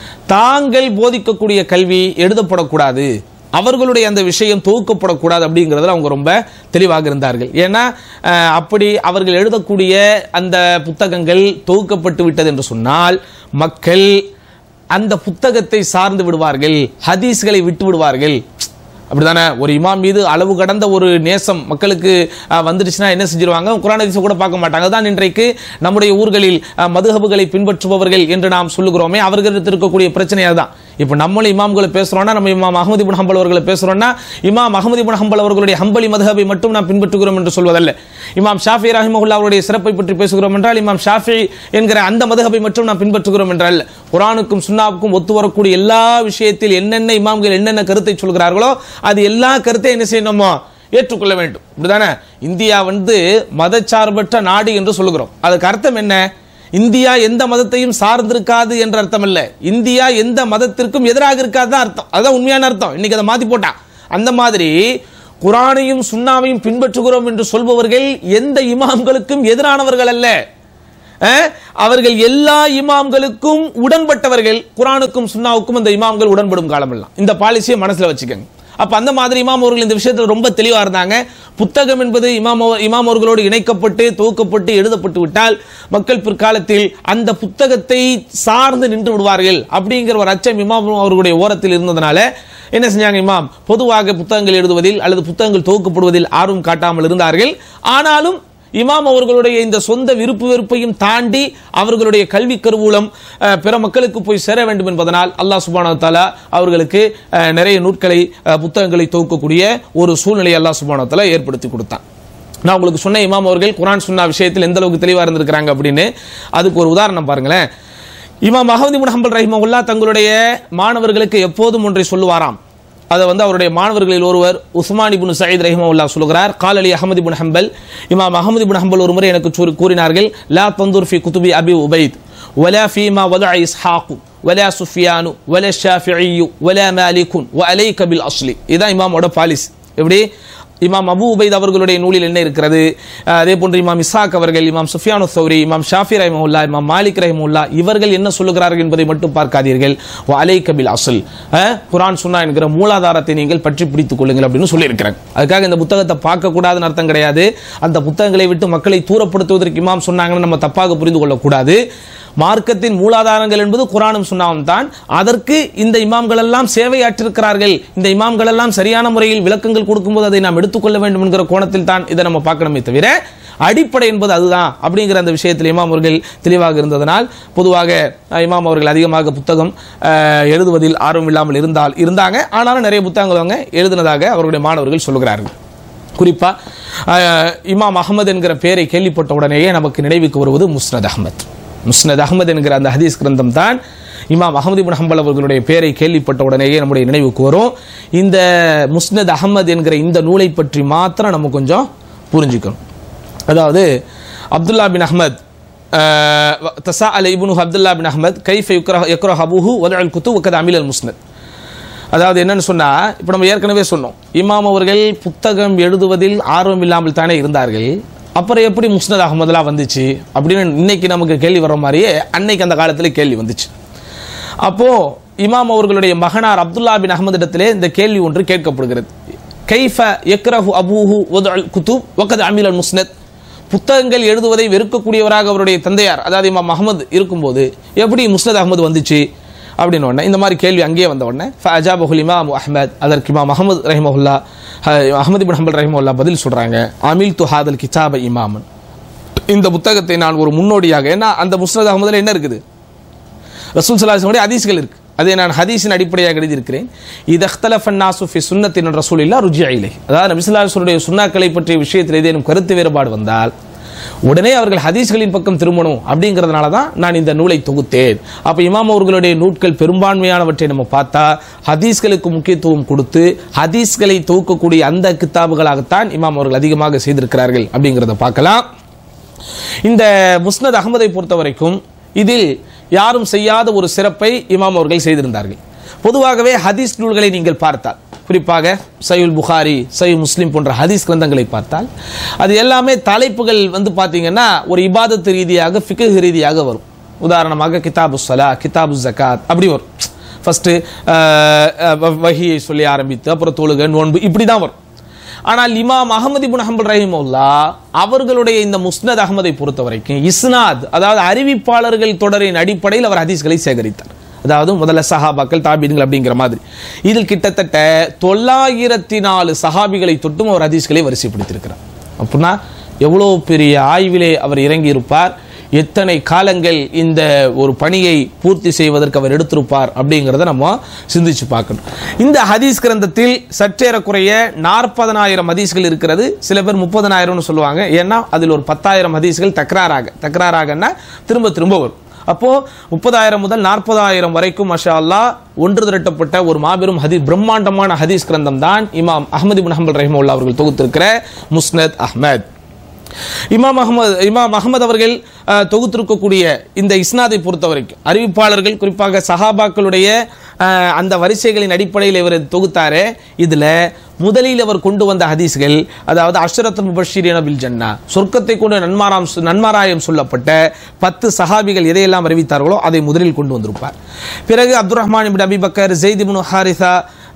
தாங்கள் போதிக்கக்கூடிய கல்வி எழுதப்படக்கூடாது, அவர்களுடைய அந்த விஷயம் தொகுக்கப்படக்கூடாது அப்படிங்கிறதுல அவங்க ரொம்ப தெளிவாக இருந்தார்கள். ஏன்னா அப்படி அவர்கள் எழுதக்கூடிய அந்த புத்தகங்கள் தொகுக்கப்பட்டு விட்டது என்று சொன்னால் மக்கள் அந்த புத்தகத்தை சார்ந்து விடுவார்கள், ஹதீஸ்களை விட்டு விடுவார்கள். அப்படிதானே? ஒரு இமாம் மீது அளவு கடந்த ஒரு நேசம் மக்களுக்கு வந்துடுச்சுன்னா என்ன செஞ்சிருவாங்க? குர்ஆன் ஹதீஸை கூட பார்க்க மாட்டாங்க. அதுதான் இன்றைக்கு நம்முடைய ஊர்களில் மதுஹபுகளை பின்பற்றுபவர்கள் என்று நாம் சொல்லுகிறோமே, அவர்களுக்கு இருக்கக்கூடிய பிரச்சனை அதுதான். இப்போ நம்மளும் இமாம்களை பேசுறோம்னா, நம்ம இமாம் அஹ்மது இப்னு ஹம்பல் அவர்களை பேசுறோம்னா, இமாம் அஹ்மது இப்னு ஹம்பல் அவர்களுடைய ஹம்பலி மத்ஹபை மட்டும் நாம் பின்பற்றுகிறோம் என்று சொல்வதல்ல. இமாம் ஷாஃபி ரஹிமஹுல்லாஹ் அவருடைய சிறப்பை பற்றி பேசுகிறோம் என்றால் இமாம் ஷாஃபி என்கிற அந்த மத்ஹபை மட்டும் நாம் பின்பற்றுகிறோம் என்றால், குர்ஆனுக்கும் சுன்னாவுக்கும் ஒத்து வரக்கூடிய எல்லா விஷயத்தில் என்னென்ன இமாம்கள் என்னென்ன கருத்தை சொல்கிறார்களோ அது எல்லா கருத்தை என்ன செய்யணுமோ ஏற்றுக்கொள்ள வேண்டும். இப்படிதானே? இந்தியா வந்து மதச்சார்பற்ற நாடு என்று சொல்லுகிறோம். அதுக்கு அர்த்தம் என்ன? இந்தியா எந்த மதத்தையும் சார்ந்திருக்காது என்ற அர்த்தம் இல்ல, இந்தியா எந்த மதத்திற்கும் எதிராக இருக்காது தான் அர்த்தம். அதுதான் உண்மையான அர்த்தம். இன்னைக்கு அதை மாத்தி போட்டான். அந்த மாதிரி குர்ஆனையும் சுன்னாவையும் பின்பற்றுகிறோம் என்று சொல்பவர்கள் எந்த இமாம்களுக்கும் எதிரானவர்கள் அல்ல. அவர்கள் எல்லா இமாம்களுக்கும் உடன்பட்டவர்கள். குர்ஆனுக்கும் சுன்னாவுக்கும் அந்த இமாம்கள் உடன்படும் காலமெல்லாம். இந்த பாலிசியை மனசுல வச்சுக்கங்க. அப்ப அந்த மாதிரி இமாம் அவர்கள் இந்த விஷயத்தில் ரொம்ப தெளிவா இருந்தாங்க. புத்தகம் என்பது இமாம் இமாம் அவர்களோடு இணைக்கப்பட்டு துவக்கப்பட்டு எழுதப்பட்டு விட்டால் மக்கள் பிற்காலத்தில் அந்த புத்தகத்தை சார்ந்து நின்று விடுவார்கள் அப்படிங்கிற ஒரு அச்சம் இமாம் அவர்களுடைய ஓரத்தில் இருந்ததனால என்ன செஞ்சாங்க? இமாம் பொதுவாக புத்தகங்கள் எழுதுவதில் அல்லது புத்தகங்கள் துவக்கப்படுவதில் ஆர்வம் காட்டாமல் இருந்தார்கள். ஆனாலும் இமாம் அவர்களுடைய இந்த சொந்த விருப்பு வெறுப்பையும் தாண்டி அவர்களுடைய கல்வி கருவூலம் பிற மக்களுக்கு போய் சேர வேண்டும் என்பதனால் அல்லாஹ் சுப்ஹானஹு வ தஆலா அவர்களுக்கு நிறைய நூல்களை புத்தகங்களை துவக்கக்கூடிய ஒரு சூழ்நிலையை அல்லாஹ் சுப்ஹானஹு வ தஆலா ஏற்படுத்தி கொடுத்தான். நான் உங்களுக்கு சொன்ன இமாம் அவர்கள் குர்ஆன் சுன்னா விஷயத்தில் எந்த அளவுக்கு தெளிவாக இருந்திருக்கிறாங்க அப்படின்னு அதுக்கு ஒரு உதாரணம் பாருங்களேன். இமாம் அஹ்மது இப்னு ஹம்பல் ரஹிமஹுல்லாஹ் தங்களுடைய மாணவர்களுக்கு எப்போதும் ஒன்றை சொல்லுவாராம். அதை வந்து அவருடைய மாணவர்களில் ஒருவர் உஸ்மான் இப்னு சயீத் ரஹிமஹுல்லாஹ் சொல்கிறார், கால் அலி அஹ்மது இப்னு ஹம்பல், இமாம் அஹ்மது இப்னு ஹம்பல் ஒரு முறை எனக்கு கூறினார்கள், லா தந்துர் ஃபி குதுபி அபி உபைத் வலா ஃபீமா வதஅ இஸ்ஹாக் வலா சுஃபியான் வலா ஷாஃபிஈ வலா மாலிக் வ அலைக பில் அஸ்லி. இதான் இமாமோட பாலிசி. எப்படி? இமாம் அபு உபைத் அவர்களுடைய நூலில் என்ன இருக்கிறது, அதே போன்று இமாம் இஸ்ஹாக் அவர்கள், இமாம் சுஃபியானு ஸௌரி, இமாம் ஷாஃபி ரஹிமஹுல்லாஹ், இமாம் மாலிக் ரஹிமஹுல்லாஹ் இவர்கள் என்ன சொல்லுகிறார்கள் என்பதை மட்டும் பார்க்காதீர்கள். வ அலைக பில் அஸ்ல், குர்ஆன் சுன்னா என்கிற மூலாதாரத்தை நீங்கள் பற்றி பிடித்துக் கொள்ளுங்கள் அப்படின்னு சொல்லியிருக்கிறாங்க. அதுக்காக இந்த புத்தகத்தை பார்க்க கூடாதுன்னு அர்த்தம் கிடையாது. அந்த புத்தகங்களை விட்டு மக்களை தூரப்படுத்துவதற்கு இமாம் சொன்னாங்கன்னு நம்ம தப்பாக புரிந்து கொள்ளக்கூடாது. மார்க்கத்தின் மூலாதாரங்கள் என்பது குர்ஆனும் சுன்னாவும் தான். அதற்கு இந்த இமாம்கள் எல்லாம் சேவையாற்றிருக்கிறார்கள். இந்த இமாம்கள் எல்லாம் சரியான முறையில் விளக்கங்கள் கொடுக்கும்போது அதை நாம் எடுத்துக்கொள்ள வேண்டும் என்கிற கோணத்தில் தான் இதை நம்ம பார்க்கணுமே தவிர அடிப்படை என்பது அதுதான் அப்படிங்கிற அந்த விஷயத்தில் இமாம் அவர்கள் தெளிவாக இருந்ததனால் பொதுவாக இமாம் அவர்கள் அதிகமாக புத்தகம் எழுதுவதில் ஆர்வம் இல்லாமல் இருந்தால் இருந்தாங்க. ஆனாலும் நிறைய புத்தகங்கள் அவங்க எழுதினதாக அவர்களுடைய மாணவர்கள் சொல்லுகிறார்கள். குறிப்பா இமாம் அஹ்மத் என்கிற பெயரை கேள்விப்பட்ட உடனேயே நமக்கு நினைவுக்கு வருவது முஸ்னத் அஹ்மத். முஸ்னத் அஹ்மத் என்கிற அந்த ஹதீஸ் கிரந்தம் தான் இமாம் அஹ்மது இப்னு ஹம்பல் அவர்களுடைய பெயரை கேள்விப்பட்ட உடனேயே நம்முடைய நினைவுக்கு வரும். இந்த முஸ்னத் அஹ்மத் என்கிற இந்த நூலை பற்றி மாத்திரம் நம்ம கொஞ்சம் புரிஞ்சுக்கணும். அதாவது அப்துல்லா பின் அஹ்மத் தஸாஅல இப்னு அப்துல்லா பின் அஹ்மத் கைஃப யுக்ரஹ யக்ரஹு அபூஹு வதஅல் குதுப் வகத அமில் அல் முஸ்னத். அதாவது என்னன்னு சொன்னா, இப்போ நம்ம ஏற்கனவே சொன்னோம், இமாம் அவர்கள் புத்தகம் எழுதுவதில் ஆர்வம் இல்லாமல் தானே இருந்தார்கள். அப்புறம் எப்படி முஸ்னத் அஹ்மதுலாம் வந்துச்சு அப்படின்னு இன்னைக்கு நமக்கு கேள்வி வர்ற மாதிரியே அன்னைக்கு அந்த காலத்தில் கேள்வி வந்துச்சு. அப்போ இமாம் அவர்களுடைய மகனார் அப்துல்லா பின் அஹ்மத் இடத்திலே இந்த கேள்வி ஒன்று கேட்கப்படுகிறது. கைஃப யக்ரஹு அபூஹு வதஅல் குதுப் வகத அமில் அல் முஸ்னத். புத்தகங்கள் எழுதுவதை வெறுக்கக்கூடியவராக அவருடைய தந்தையார் அதாவது இமாம் அஹ்மத் இருக்கும்போது எப்படி முஸ்னத் அஹ்மத் வந்துச்சு அப்படின்னு உடனே இந்த மாதிரி கேள்வி அங்கேயே வந்த உடனே ஃபஅஜாபஹுல் இமாம் அஹ்மத், அதற்கு இமாம் அஹ்மத் ரஹிமஹுல்லாஹ் அஹ்மது இப்னு ஹம்பல் ரஹிமஹுல்லாஹ் பதில் சொல்றாங்க, அமில் து ஹாதல் கிதாப இமாமன், இந்த புத்தகத்தை நான் ஒரு முன்னோடியாக, ஏன்னா அந்த முஸ்னத் அஹ்மதுல என்ன இருக்குது, ரசூல் ஸல்லல்லாஹு அலைஹி வஸல்லம் ஹதீஸ்கள் இருக்கு, அதை நான் ஹதீஸின் அடிப்படையாக எழுதியிருக்கிறேன். இது இக்தலஃபன் நாசு ஃபி சுன்னத்தின் ரசூலில்லாஹ் ருஜிஅ இலைஹி. அதாவது நபி ஸல்லல்லாஹு அலைஹி வஸல்லம் சுன்னாக்களை பற்றிய விஷயத்தில் ஏதேனும் கருத்து வேறுபாடு வந்தால் உடனே அவர்கள் ஹதீஸ்களின் பக்கம் திரும்பணும் அப்படிங்கிறதுனால தான் நான் இந்த நூலை தொகுத்தேன். அப்போ இமாம் அவர்களுடைய நூட்கள் பெரும்பான்மையானவற்றை நம்ம பார்த்தா ஹதீஸ்களுக்கு முக்கியத்துவம் கொடுத்து ஹதீஸ்களை தொகுக்கக்கூடிய அந்த கித்தாபுகளாகத்தான் இமாம் அவர்கள் அதிகமாக செய்திருக்கிறார்கள் அப்படிங்கிறத பார்க்கலாம். இந்த முஸ்னத் அஹ்மதை பொறுத்த வரைக்கும் இதில் யாரும் செய்யாத ஒரு சிறப்பை இமாம் அவர்கள் செய்திருந்தார்கள். பொதுவாகவே ஹதீஸ் நூல்களை நீங்கள் பார்த்தால், குறிப்பாக சஹீஹுல் புகாரி, சஹீஹ் முஸ்லிம் போன்ற ஹதீஸ் கிரந்தங்களை பார்த்தால் அது எல்லாமே தலைப்புகள் வந்து பார்த்தீங்கன்னா ஒரு இபாதத் ரீதியாக ஃபிக்ஹ் ரீதியாக வரும். உதாரணமாக கிதாபு ஸலா, கிதாபு ஜகாத் அப்படி வரும். ஃபர்ஸ்ட் வஹியை சொல்லி ஆரம்பித்து அப்புறம் தொழுகை, நோன்பு இப்படி தான் வரும். ஆனால் இமாம் அஹ்மது இப்னு ஹம்பல் ரஹிமஹுல்லாஹ் அவர்களுடைய இந்த முஸ்னத் அஹ்மதை பொறுத்த வரைக்கும் இஸ்னாத், அதாவது அறிவிப்பாளர்கள் தொடரின் அடிப்படையில் அவர் ஹதீஸ்களை சேகரித்தார். அதாவது முதல்ல சஹாபாக்கள், தாபீன்கள் அப்படிங்கிற மாதிரி இதில் கிட்டத்தட்ட தொள்ளாயிரத்தி நாலு சஹாபிகளை தொட்டும் அவர் ஹதீஸ்களை வரிசைப்படுத்தியிருக்கிறார். அப்படின்னா எவ்வளோ பெரிய ஆய்விலே அவர் இறங்கி இருப்பார், எத்தனை காலங்கள் இந்த ஒரு பணியை பூர்த்தி செய்வதற்கு அவர் எடுத்திருப்பார் அப்படிங்கிறத நம்ம சிந்திச்சு பார்க்கணும். இந்த ஹதீஸ் கிரந்தத்தில் சற்றேறக்குறைய நாற்பதனாயிரம் ஹதீஸ்கள் இருக்கிறது. சில பேர் முப்பதனாயிரம்னு சொல்லுவாங்க. ஏன்னா அதில் ஒரு பத்தாயிரம் ஹதீஸ்கள் தக்ராராக தக்ராராகன்னா திரும்ப திரும்ப வரும். அப்போ முப்பதாயிரம் முதல் நாற்பதாயிரம் வரைக்கும் மாஷா அல்லாஹ் ஒன்று திரட்டப்பட்ட ஒரு மாபெரும் ஹதீஸ் பிரம்மாண்டமான ஹதீஸ் கிரந்தம் தான் இமாம் அஹ்மது இப்னு ஹம்பல் ரஹிமஹுல்லாஹ் அவர்கள் தொகுத்திருக்கிற முஸ்னத் அஹ்மத். இமாம் அஹ்மத் இமாம் அஹ்மத் அவர்கள் தொகுத்திருக்கக்கூடிய இந்த இஸ்னாதை பொறுத்த வரைக்கும் அறிவிப்பாளர்கள் குறிப்பாக சஹாபாக்களுடைய அந்த வரிசைகளின் அடிப்படையில் இவர் தொகுத்தாரே, இதுல முதலில் அவர் கொண்டு வந்த ஹதீஸ்கள், அதாவது அஷ்ரத்துல் முபஷ்ஷிரீன பில் ஜன்னா, சொர்க்கத்தை கொண்டு நன்மாராம் நன்மாராயம் சொல்லப்பட்ட பத்து சஹாபிகள் எதையெல்லாம் அறிவித்தார்களோ அதை முதலில் கொண்டு வந்திருப்பார். பிறகு அப்துல் ரஹ்மான் இப்னு அபி பக்கர், ஸைத் இப்னு ஹாரிஸா,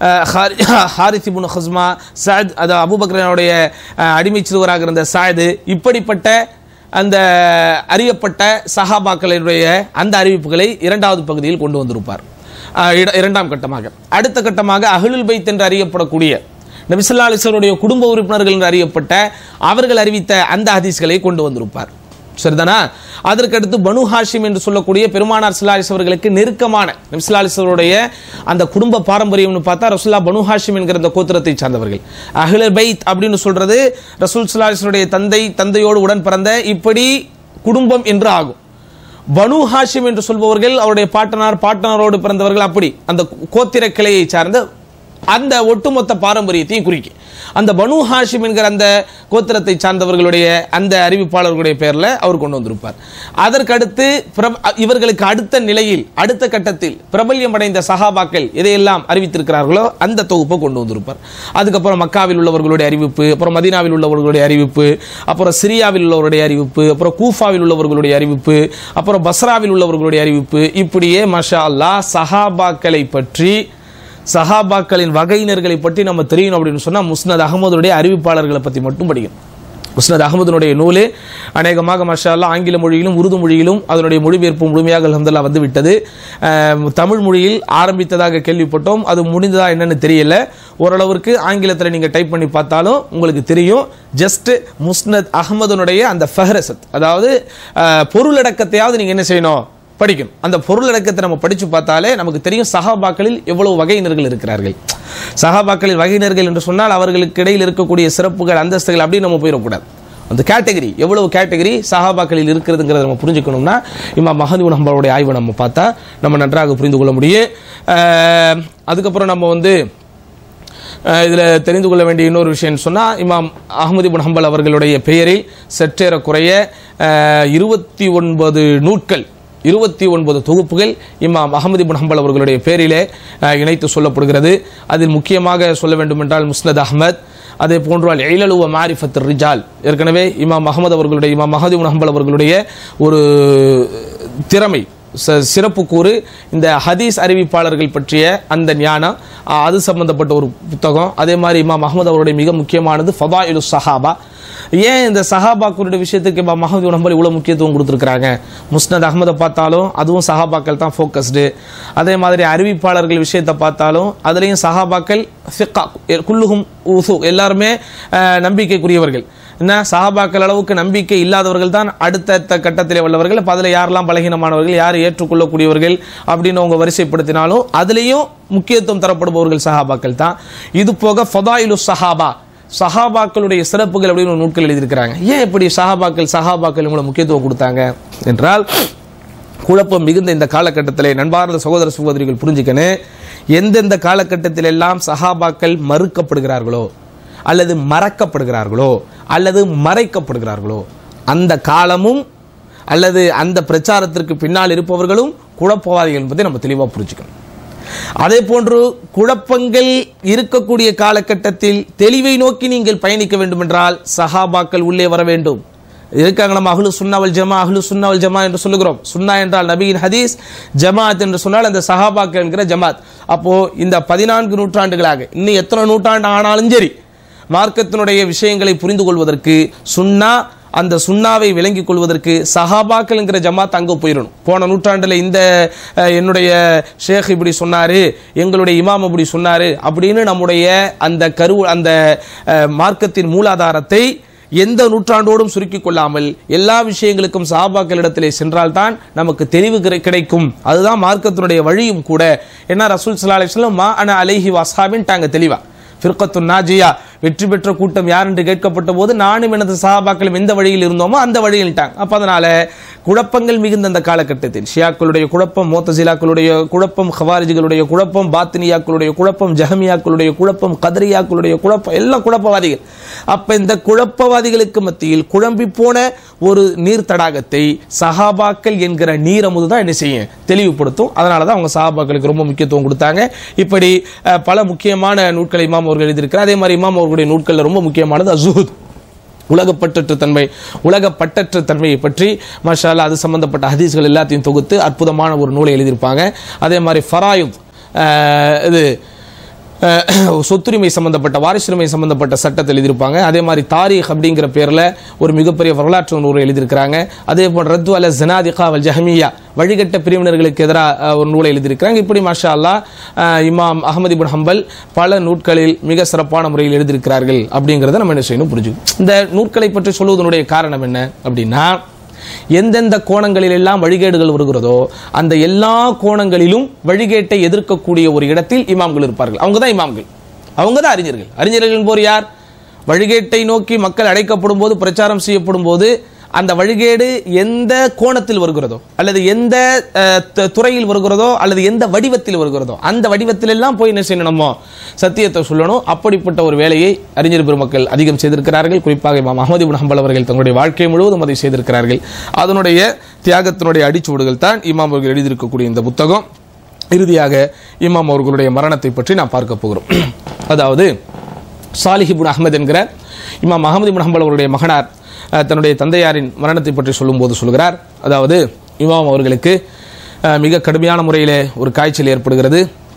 ஹாரிஸ் இப்னு ஹுஸ்மா, சஅத், அது அபூபக்கருடைய அடிமை சிறுவராக இருந்த சஅத், இப்படிப்பட்ட அந்த அறியப்பட்ட சஹாபாக்களுடைய அந்த அறிவிப்புகளை இரண்டாவது பகுதியில் கொண்டு வந்திருப்பார். இரண்டாம் கட்டமாக அடுத்த கட்டமாக அஹ்லுல் பைத் என்று அறியப்படக்கூடிய நபி ஸல்லல்லாஹு அலைஹி வஸல்லம் குடும்ப உறுப்பினர்கள் என்று அறியப்பட்ட அவர்கள் அறிவித்த அந்த ஹதீஸ்களை கொண்டு வந்திருப்பார். சரிதானா? அதற்கு அடுத்து பனு ஹாஷிம் என்று சொல்லக்கூடிய பெருமானார் ஸல்லல்லாஹு அலைஹி அவர்களுக்கு நெருக்கமான நபி ஸல்லல்லாஹு அலைஹி வஸல்லம் அந்த குடும்ப பாரம்பரியம்னு பார்த்தா ரசூலுல்லாஹ் பனு ஹாஷிம் என்கிற அந்த கோத்திரத்தை சார்ந்தவர்கள். அஹ்லுல் பைத் அப்படின்னு சொல்றது ரசூல் ஸல்லல்லாஹு அலைஹி வஸல்லம் தந்தை, தந்தையோடு உடன் பிறந்த இப்படி குடும்பம் என்று ஆகும். பனு ஹாஷிம் என்று சொல்பவர்கள் அவருடைய பாட்டனார், பாட்டனாரோடு பிறந்தவர்கள், அப்படி அந்த கோத்திர கிளையை சார்ந்த அந்த ஒட்டுமொத்த பாரம்பரியத்தையும் குறிக்கும். அந்த பனு ஹாஷிம் என்கிற அந்த கோத்திரத்தை சார்ந்தவர்களுடைய அந்த அறிவிப்பாளர்களுடைய பெயர்ல அவர் கொண்டு வந்திருப்பார். அதற்கடுத்து இவர்களுக்கு அடுத்த நிலையில் அடுத்த கட்டத்தில் பிரபல்யம் அடைந்த சஹாபாக்கள் எதையெல்லாம் அறிவித்திருக்கிறார்களோ அந்த தொகுப்பை கொண்டு வந்திருப்பார். அதுக்கப்புறம் மக்காவில் உள்ளவர்களுடைய அறிவிப்பு, அப்புறம் மதீனாவில் உள்ளவர்களுடைய அறிவிப்பு, அப்புறம் சிரியாவில் உள்ளவருடைய அறிவிப்பு, அப்புறம் கூஃபாவில் உள்ளவர்களுடைய அறிவிப்பு, அப்புறம் பஸ்ராவில் உள்ளவர்களுடைய அறிவிப்பு, இப்படியே மாஷா அல்லாஹ் சஹாபாக்களை பற்றி, சஹாபாக்களின் வகையினர்களை பற்றி நம்ம தெரியணும் அப்படின்னு சொன்னா முஸ்னத் அஹ்மதுடைய அறிவிப்பாளர்களை பற்றி மட்டும் படிக்கணும். முஸ்னத் அஹ்மதுடைய நூலே அநேகமாக மாஷா அல்லாஹ் ஆங்கில மொழியிலும் உருது மொழியிலும் அதனுடைய மொழிபெயர்ப்பு முழுமையாக அல்ஹம்துலில்லாஹ் வந்து விட்டது. தமிழ் மொழியில் ஆரம்பித்ததாக கேள்விப்பட்டோம், அது முடிந்ததா என்னன்னு தெரியல. ஓரளவிற்கு ஆங்கிலத்தில் நீங்க டைப் பண்ணி பார்த்தாலும் உங்களுக்கு தெரியும். ஜஸ்ட் முஸ்னத் அஹ்மதுடைய அந்த ஃபஹ்ரஸத், அதாவது பொருளடக்கத்தையாவது நீங்க என்ன செய்யணும், படிக்கணும். அந்த பொருளடக்கத்தை நம்ம படிச்சு பார்த்தாலே நமக்கு தெரியும் சஹாபாக்களில் எவ்வளவு வகையினர்கள் இருக்கிறார்கள். சஹாபாக்களில் வகையினர்கள் என்று சொன்னால் அவர்களுக்கு இடையில் இருக்கக்கூடிய சிறப்புகள், அந்தஸ்துகள் அப்படி நம்ம போயிடக்கூடாது. அந்த கேட்டகரி எவ்வளவு கேட்டகரி சஹாபாக்களில் இருக்கிறதுங்கிறத நம்ம புரிஞ்சுக்கணும்னா இமாம் அஹ்மது இப்னு ஹம்பலுடைய ஆய்வை நம்ம பார்த்தா நம்ம நன்றாக புரிந்து கொள்ள முடியும். அதுக்கப்புறம் நம்ம வந்து இதில் தெரிந்து கொள்ள வேண்டிய இன்னொரு விஷயம் சொன்னால், இமாம் அஹ்மது இப்னு ஹம்பல் அவர்களுடைய பெயரில் சற்றேறக்குறைய இருபத்தி ஒன்பது நூட்கள், இருபத்தி ஒன்பது தொகுப்புகள் இமாம் அஹ்மது இப்னு ஹம்பல் அவர்களுடைய பேரிலே இணைத்து சொல்லப்படுகிறது. அதில் முக்கியமாக சொல்ல வேண்டும் என்றால் முஸ்னத் அஹ்மத், அதே போன்று அல் இலலு வ மாரிஃபத்துர் ரிஜால், ஏற்கனவே இமாம் அஹ்மது அவர்களுடைய இமாம் அஹ்மது இப்னு ஹம்பல் அவர்களுடைய ஒரு திறமை, சிறப்பு கூறு இந்த ஹதீஸ் அறிவிப்பாளர்கள் பற்றிய அந்த ஞானம், அது சம்பந்தப்பட்ட ஒரு புத்தகம். அதே மாதிரி இமாம் அஹ்மது அவருடைய மிக முக்கியமானது ஃபதாயிலுஸ் ஸஹாபா. ஏன் இந்த சஹாபாக்களுடைய விஷயத்துக்கு இமாம் அஹ்மது இப்னு ஹம்பல் இவ்வளவு முக்கியத்துவம் கொடுத்திருக்காங்க? முஸ்னத் அஹ்மதை பார்த்தாலும் அதுவும் சஹாபாக்கள் தான் ஃபோக்கஸ்டு. அதே மாதிரி அறிவிப்பாளர்கள் விஷயத்தை பார்த்தாலும் அதுலேயும் சஹாபாக்கள் ஃபிக்கா குல்லுஹும் உசு, எல்லாருமே நம்பிக்கைக்குரியவர்கள். என்ன, சஹாபாக்கள் அளவுக்கு நம்பிக்கை இல்லாதவர்கள் தான் அடுத்த கட்டத்திலே உள்ளவர்கள். அப்போ அதில் யாரெல்லாம் பலகீனமானவர்கள், யார் ஏற்றுக்கொள்ளக்கூடியவர்கள் அப்படின்னு அவங்க வரிசைப்படுத்தினாலும் அதுலேயும் முக்கியத்துவம் தரப்படுபவர்கள் சஹாபாக்கள் தான். இது போக ஃபதாயிலு சஹாபா, சஹாபாக்களுடைய சிறப்புகள் அப்படின்னு நூட்கள் எழுதியிருக்கிறாங்க. ஏன் இப்படி சஹாபாக்கள் சஹாபாக்கள் இவங்களை முக்கியத்துவம் கொடுத்தாங்க என்றால், குழப்பம் மிகுந்த இந்த காலகட்டத்திலே நண்பார்ந்த சகோதர சகோதரிகள் புரிஞ்சுக்கணும், எந்தெந்த காலகட்டத்தில் எல்லாம் சஹாபாக்கள் மறுக்கப்படுகிறார்களோ அல்லது மறக்கப்படுகிறார்களோ அல்லது மறைக்கப்படுகிறார்களோ அந்த காலமும் அல்லது அந்த பிரச்சாரத்திற்கு பின்னால் இருப்பவர்களும் குழப்பவாதிகள் என்பதை நம்ம தெளிவாக புரிஞ்சுக்கணும். அதே போன்று குழப்பங்கள் இருக்கக்கூடிய காலகட்டத்தில் தெளிவை நோக்கி நீங்கள் பயணிக்க வேண்டும் என்றால் சஹாபாக்கள் உள்ளே வர வேண்டும். இருக்காங்க, நம்ம அஹ்லு சுன்னா வல் ஜமா, அஹ்லு சுன்னா வல் ஜமா என்று சொல்லுகிறோம். சுன்னா என்றால் நபியின் ஹதீஸ், ஜமாத் என்று சொன்னால் அந்த சஹாபாக்கள் என்கிற ஜமாத். அப்போ இந்த பதினான்கு நூற்றாண்டுகளாக இன்னும் எத்தனை நூற்றாண்டு ஆனாலும் சரி மார்க்கத்தினுடைய விஷயங்களை புரிந்து கொள்வதற்கு, சுன்னா அந்த சுன்னாவை விளங்கிக் கொள்வதற்கு சஹாபாக்கள் என்கிற ஜமாத் அங்கே போயிடணும். போன நூற்றாண்டில் இந்த என்னுடைய ஷேக் இப்படி சொன்னாரு, எங்களுடைய இமாம் இப்படி சொன்னாரு அப்படின்னு நம்முடைய அந்த கரு அந்த மார்க்கத்தின் மூலாதாரத்தை எந்த நூற்றாண்டோடும் சுருக்கிக் கொள்ளாமல் எல்லா விஷயங்களுக்கும் சஹாபாக்களிடத்திலே சென்றால்தான் நமக்கு தெளிவு கிடைக்கும். அதுதான் மார்க்கத்தினுடைய வழியும் கூட. ஏன்னா ரசூல் ஸல்லல்லாஹு அலைஹி வஸல்லம் மா அன அலைஹி வஸ்ஹாபின்ட்டாங்க தெளிவா. ஃபிர்கத்துன் நாஜியா, வெற்றி பெற்ற கூட்டம் யார் என்று கேட்கப்பட்ட போது நானும் எனது சஹாபாக்களும் எந்த வழியில் இருந்தோமோ அந்த வழியில்ட்டாங்க. அப்ப அதனால குழப்பங்கள் மிகுந்த அந்த காலகட்டத்தில் ஷியாக்களுடைய குழப்பம், முஅ்தஸிலாக்களுடைய குழப்பம், ஹவாரிஜிகளுடைய குழப்பம், பாத்தினியாக்களுடைய குழப்பம், ஜஹமியாக்களுடைய குழப்பம், கதரியாக்களுடைய குழப்பம், எல்லாம் குழப்பவாதிகள். அப்ப இந்த குழப்பவாதிகளுக்கு மத்தியில் குழம்பி போன ஒரு நீர் தடாகத்தை சஹாபாக்கள் என்கிற நீரமுது தான் என்ன செய்யும், தெளிவுபடுத்தும். அதனாலதான் அவங்க சஹாபாக்களுக்கு ரொம்ப முக்கியத்துவம் கொடுத்தாங்க. இப்படி பல முக்கியமான நூட்களை இமாம் அவர்கள் எழுதியிருக்கிறார். அதே மாதிரி இமாம் அவர்களுடைய நூட்கள் ரொம்ப முக்கியமானது அஸ்ஸுஹுத், உலக பற்றற்ற தன்மை. உலக பற்றற்ற தன்மையை பற்றி மாஷா அல்லாஹ் அது சம்பந்தப்பட்ட ஹதீஸ்கள் எல்லாத்தையும் தொகுத்து அற்புதமான ஒரு நூலை எழுதியிருப்பாங்க. அதே மாதிரி ஃபராயித், இது சொத்துரிமை சம்பந்தப்பட்ட வாரிசுரிமை சம்பந்தப்பட்ட சட்டத்தை எழுதியிருப்பாங்க. அதே மாதிரி தாரீக் அப்படிங்கிற பேர்ல ஒரு மிகப்பெரிய வரலாற்று நூலை எழுதியிருக்கிறாங்க. அதே போல் ரத்து அல ஜனாதிகா வல் ஜஹமியா, வழிகட்ட பிரிவினர்களுக்கு எதிராக ஒரு நூலை எழுதியிருக்கிறாங்க. இப்படி மாஷா அல்லாஹ் இமாம் அஹ்மத் இப்னு ஹம்பல் பல நூட்களில் மிக சிறப்பான முறையில் எழுதியிருக்கிறார்கள். அப்படிங்கிறத நம்ம என்ன செய்யணும், புரிஞ்சுக்கணும். இந்த நூட்களை பற்றி சொல்வதனுடைய காரணம் என்ன அப்படின்னா, எந்தெந்த கோணங்களில் எல்லாம் வழிகேடுகள் வருகிறதோ அந்த எல்லா கோணங்களிலும் வழிகேட்டை எதிர்க்கக்கூடிய ஒரு இடத்தில் இமாம்கள் இருப்பார்கள். அவங்க தான் இமாம்கள், அவங்க தான் அறிஞர்கள். அறிஞர்கள் போர் யார்? வழிகேட்டை நோக்கி மக்கள் அழைக்கப்படும் போது, பிரச்சாரம் செய்யப்படும் போது அந்த வழிகேடு எந்த கோணத்தில் வருகிறதோ அல்லது எந்த துறையில் வருகிறதோ அல்லது எந்த வடிவத்தில் வருகிறதோ அந்த வடிவத்தில் எல்லாம் போய் என்ன செய்யணும், நம்ம சத்தியத்தை சொல்லணும். அப்படிப்பட்ட ஒரு வேலையை அறிஞர் பெருமக்கள் அதிகம் செய்திருக்கிறார்கள். குறிப்பாக இமாம் அஹ்மத் இப்னு ஹம்பல் அவர்கள் தங்களுடைய வாழ்க்கை முழுவதும் அதை செய்திருக்கிறார்கள். அதனுடைய தியாகத்தினுடைய அடிச்சுவடுகள் தான் இமாம் அவர்கள் எழுதியிருக்கக்கூடிய இந்த புத்தகம். இறுதியாக இமாம் அவர்களுடைய மரணத்தை பற்றி நாம் பார்க்க போகிறோம். அதாவது சாலிஹ் இப்னு அஹ்மத் என்கிற இமாம் அஹ்மத் இப்னு ஹம்பல் அவருடைய மகனார் தன்னுடைய தந்தையாரின் மரணத்தை பற்றி சொல்லும்போது சொல்கிறார், அதாவது இமாம் அவர்களுக்கு மிக கடுமையான முறையில் ஒரு காய்ச்சல் ஏற்படுகிறது.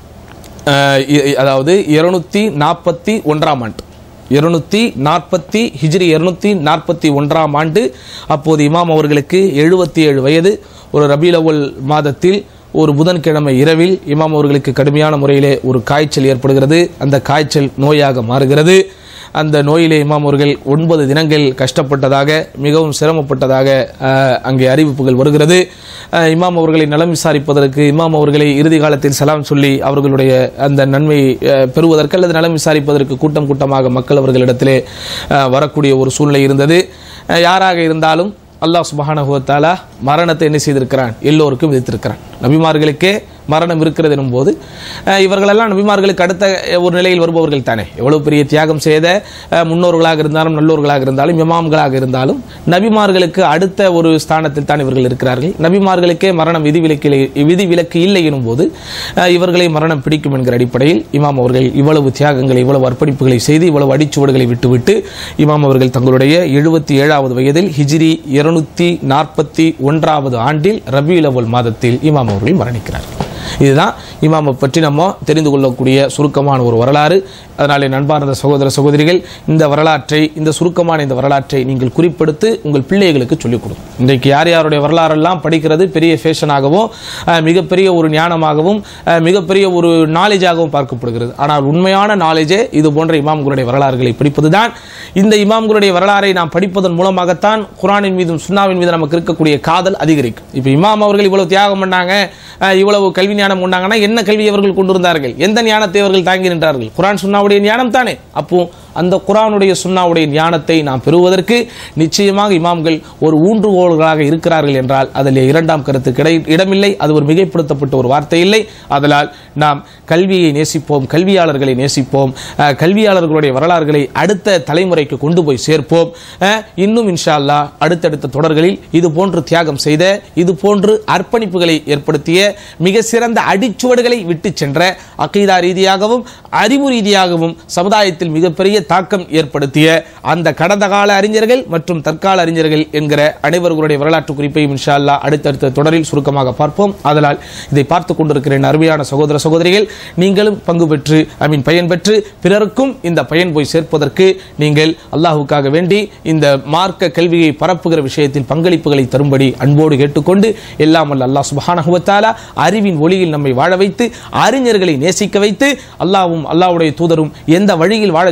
அதாவது இருநூத்தி நாற்பத்தி ஒன்றாம் ஆண்டு இருநூத்தி நாற்பத்தி ஹிஜ்ரி இருநூத்தி நாற்பத்தி ஒன்றாம் ஆண்டு அப்போது இமாம் அவர்களுக்கு எழுபத்தி ஏழு வயது. ஒரு ரபீல் அவ்வல் மாதத்தில் ஒரு புதன்கிழமை இரவில் இமாம் அவர்களுக்கு கடுமையான முறையிலே ஒரு காய்ச்சல் ஏற்படுகிறது. அந்த காய்ச்சல் நோயாக மாறுகிறது. அந்த நோயிலே இமாம் அவர்கள் ஒன்பது தினங்கள் கஷ்டப்பட்டதாக, மிகவும் சிரமப்பட்டதாக அங்கே அறிவிப்புகள் வருகிறது. இமாம் அவர்களை நலம் விசாரிப்பதற்கு, இமாம் அவர்களை இறுதி காலத்தில் சலாம் சொல்லி அவர்களுடைய அந்த நன்மை பெறுவதற்கு அல்லது நலம் விசாரிப்பதற்கு கூட்டம் கூட்டமாக மக்கள் அவர்களிடத்திலே வரக்கூடிய ஒரு சூழ்நிலை இருந்தது. யாராக இருந்தாலும் அல்லாஹ் சுப்ஹானஹு வ தஆலா மரணத்தை என்ன செய்திருக்கிறான், எல்லோருக்கும் விதித்திருக்கிறான். நபிமார்களுக்கே மரணம் இருக்கிறது எனும் போது இவர்களெல்லாம் நபிமார்களுக்கு அடுத்த ஒரு நிலையில் வருபவர்கள் தானே. எவ்வளவு பெரிய தியாகம் செய்த முன்னோர்களாக இருந்தாலும் நல்லோர்களாக இருந்தாலும் இமாம்களாக இருந்தாலும் நபிமார்களுக்கு அடுத்த ஒரு ஸ்தானத்தில் தான் இவர்கள் இருக்கிறார்கள். நபிமார்களுக்கே மரணம் விதிவிலக்கு விதிவிலக்கு இல்லை எனும் போது இவர்களை மரணம் பிடிக்கும் என்கிற அடிப்படையில் இமாம் அவர்கள் இவ்வளவு தியாகங்களை, இவ்வளவு அர்ப்பணிப்புகளை செய்து, இவ்வளவு அடிச்சுவடுகளை விட்டுவிட்டு இமாம் அவர்கள் தங்களுடைய எழுபத்தி ஏழாவது வயதில் ஹிஜ்ரி இருநூத்தி நாற்பத்தி ஒன்றாவது ஆண்டில் ரபீல் அவ்வல் மாதத்தில் இமாம் அவர்கள் மரணிக்கிறார். இதுதான் இமாமை பற்றி நம்ம தெரிந்து கொள்ளக்கூடிய சுருக்கமான ஒரு வரலாறு. அதனாலே நண்பார்ந்த சகோதர சகோதரிகள், இந்த வரலாற்றை, இந்த சுருக்கமான இந்த வரலாற்றை நீங்கள் குறிப்பெடுத்து உங்கள் பிள்ளைகளுக்கு சொல்லிக் கொடுங்க. இன்றைக்கு யார் யாருடைய வரலாறெல்லாம் படிக்கிறது பெரிய ஃபேஷனாகவும் மிகப்பெரிய ஒரு ஞானமாகவும் மிகப்பெரிய ஒரு நாலேஜாகவும் பார்க்கப்படுகிறது. ஆனால் உண்மையான நாலேஜே இது போன்ற இமாம்களுடைய வரலாறுகளை படிப்பதுதான். இந்த இமாம்களுடைய வரலாறை நாம் படிப்பதன் மூலமாகத்தான் குர்ஆனின் மீதும் சுன்னாவின் மீது நமக்கு இருக்கக்கூடிய காதல் அதிகரிக்கும். இப்போ இமாம் அவர்கள் இவ்வளவு தியாகம் பண்ணாங்க, இவ்வளவு கல்வி ஞானம் கொண்டாங்கன்னா என்ன கல்வி அவர்கள் கொண்டிருந்தார்கள், எந்த ஞானத்தை அவர்கள் தாங்கி நின்றார்கள்? குர்ஆன் சுன்னாவுடைய ஞானம் தானே. அப்போ அந்த குர்ஆனுடைய சுன்னாவுடைய ஞானத்தை நாம் பெறுவதற்கு நிச்சயமாக இமாம்கள் ஒரு ஊன்றுகோல்களாக இருக்கிறார்கள் என்றால் அதில் இரண்டாம் கருத்துக்கு இடமில்லை. அது ஒரு மிகைப்படுத்தப்பட்ட ஒரு வார்த்தை இல்லை. அதனால் நாம் கல்வியை நேசிப்போம், கல்வியாளர்களை நேசிப்போம், கல்வியாளர்களுடைய வரலாறுகளை அடுத்த தலைமுறைக்கு கொண்டு போய் சேர்ப்போம். இன்னும் இன்ஷா அல்லாஹ் அடுத்தடுத்த தொடர்களில் இது போன்று தியாகம் செய்த, இது போன்று அர்ப்பணிப்புகளை ஏற்படுத்திய, மிக சிறந்த அடிச்சுவடுகளை விட்டு சென்ற, அகீதா ரீதியாகவும் அறிவு ரீதியாகவும் சமுதாயத்தில் மிகப்பெரிய தாக்கம் ஏற்படுத்திய அந்த கடந்த கால அறிஞர்கள் மற்றும் தற்கால அறிஞர்கள் என்கிற அனைவர்களுடைய வரலாற்று குறிப்பையும் இன்ஷா அல்லாஹ் அடுத்தடுத்த தொடரில் சுருக்கமாக பார்ப்போம். அதனால் இதை பார்த்துக் கொண்டிருக்கிற அருமையான சகோதர சகோதரிகள், நீங்களும் பங்கு பெற்று ஐ மீன் பயன் பெற்று பிறருக்கும் இந்த பயன் போய் சேர்ப்பதற்கு நீங்கள் அல்லாஹ்வுக்காக வேண்டி இந்த மார்க்க கல்வியை பரப்புகிற விஷயத்தில் பங்களிப்புகளை தரும்படி அன்போடு கேட்டுக்கொண்டு, எல்லாம் வல்ல அல்லாஹ் சுப்ஹானஹு வ தஆலா அறிவின் ஒளியில் நம்மை வாழ வைத்து அறிஞர்களை நேசிக்க வைத்து அல்லாஹ்வும் அல்லாஹ்வுடைய தூதரும் எந்த வழியில் வாழச் சொன்னார்களோ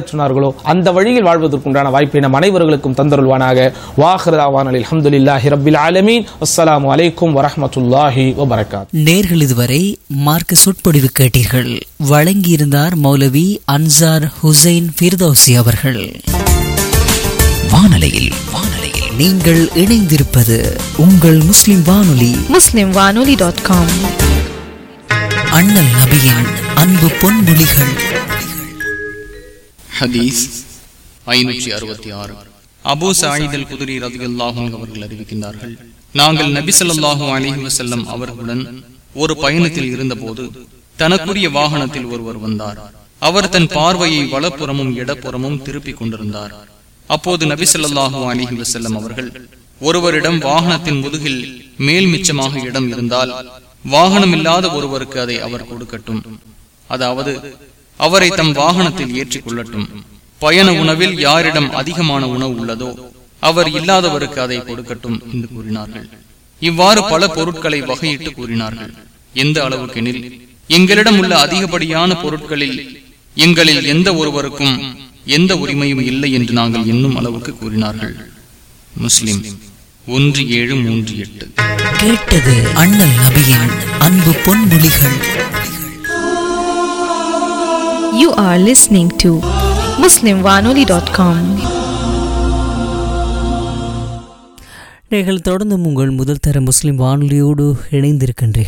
சொன்னார்களோ அந்த வழியில் வாழ்வதற்குண்டான வாய்ப்பை நம் அனைவர்களுக்கும் தந்தருள்வானாக. வாஹிரு தஅவானா அல்ஹம்துலில்லாஹி ரப்பில் ஆலமீன். அஸ்ஸலாமு அலைக்கும் வரஹ்மத்துல்லாஹி வபரகாத்துஹு. நேர்கள் இதுவரை மார்க்க சொற்பொழிவு கேட்டீர்கள். வழங்கியிருந்தார் மௌலவி அன்சார் ஹுசைன் ஃபிர்தௌசி அவர்கள். வானலையில் வானலையில் நீங்கள் இணைந்திருப்பது உங்கள் முஸ்லிம் வானொலி முஸ்லிம் வானொலி டாட் காம். அண்ணல் நபியின் அன்பு பொன்மொழிகள். ஹதீஸ் ஐநூற்றி அறுபத்தி ஆறு. அபூ சயீத் அல் குத்ரி ரலியல்லாஹு அன்ஹு அவர்கள் அறிவிக்கின்றார்கள், நாங்கள் நபி ஸல்லல்லாஹு அலைஹி வஸல்லம் அவர்களுடன் ஒரு பயணத்தில் இருந்தபோது தனக்குரிய வாகனத்தில் ஒருவர் வந்தார். அவர் தன் பார்வையை வலப்புறமும் இடப்புறமும் திருப்பிக் கொண்டிருந்தார். அப்போது நபி ஸல்லல்லாஹு அலைஹி வஸல்லம் அவர்கள், ஒருவரிடம் வாகனத்தின் முதுகில் மேல் மிச்சமாக இடம் இருந்தால் வாகனம் இல்லாத ஒருவருக்கு அதை அவர் கொடுக்கட்டும், அதாவது அவரை தம் வாகனத்தில் ஏற்றிக் கொள்ளட்டும். பயண உணவில் யாரிடம் அதிகமான உணவு உள்ளதோ அவர் இல்லாதவருக்கு அதை கொடுக்கட்டும் என்று கூறினார்கள். இவ்வாறு பல பொருட்களை வகையிட்டு கூறினார்கள். எந்த அளவுக்கெனில், எங்களிடம் உள்ள அதிகப்படியான பொருட்களில் எங்களில் எந்த ஒருவருக்கும் எந்த உரிமையும் இல்லை என்று நாங்கள் என்னும் அளவுக்கு கூறினார்கள். முஸ்லிம் ஒன்று ஏழு மூன்று எட்டு. கேட்டது அண்ணல் நபியின் அன்பு பொன்மொழிகள். You are listening to muslim wanoli dot com. நீங்கள் தொடர்ந்து உங்கள் முதல் தர முஸ்லிம் வானொலியோடு இணைந்திருக்கின்றீர்கள்.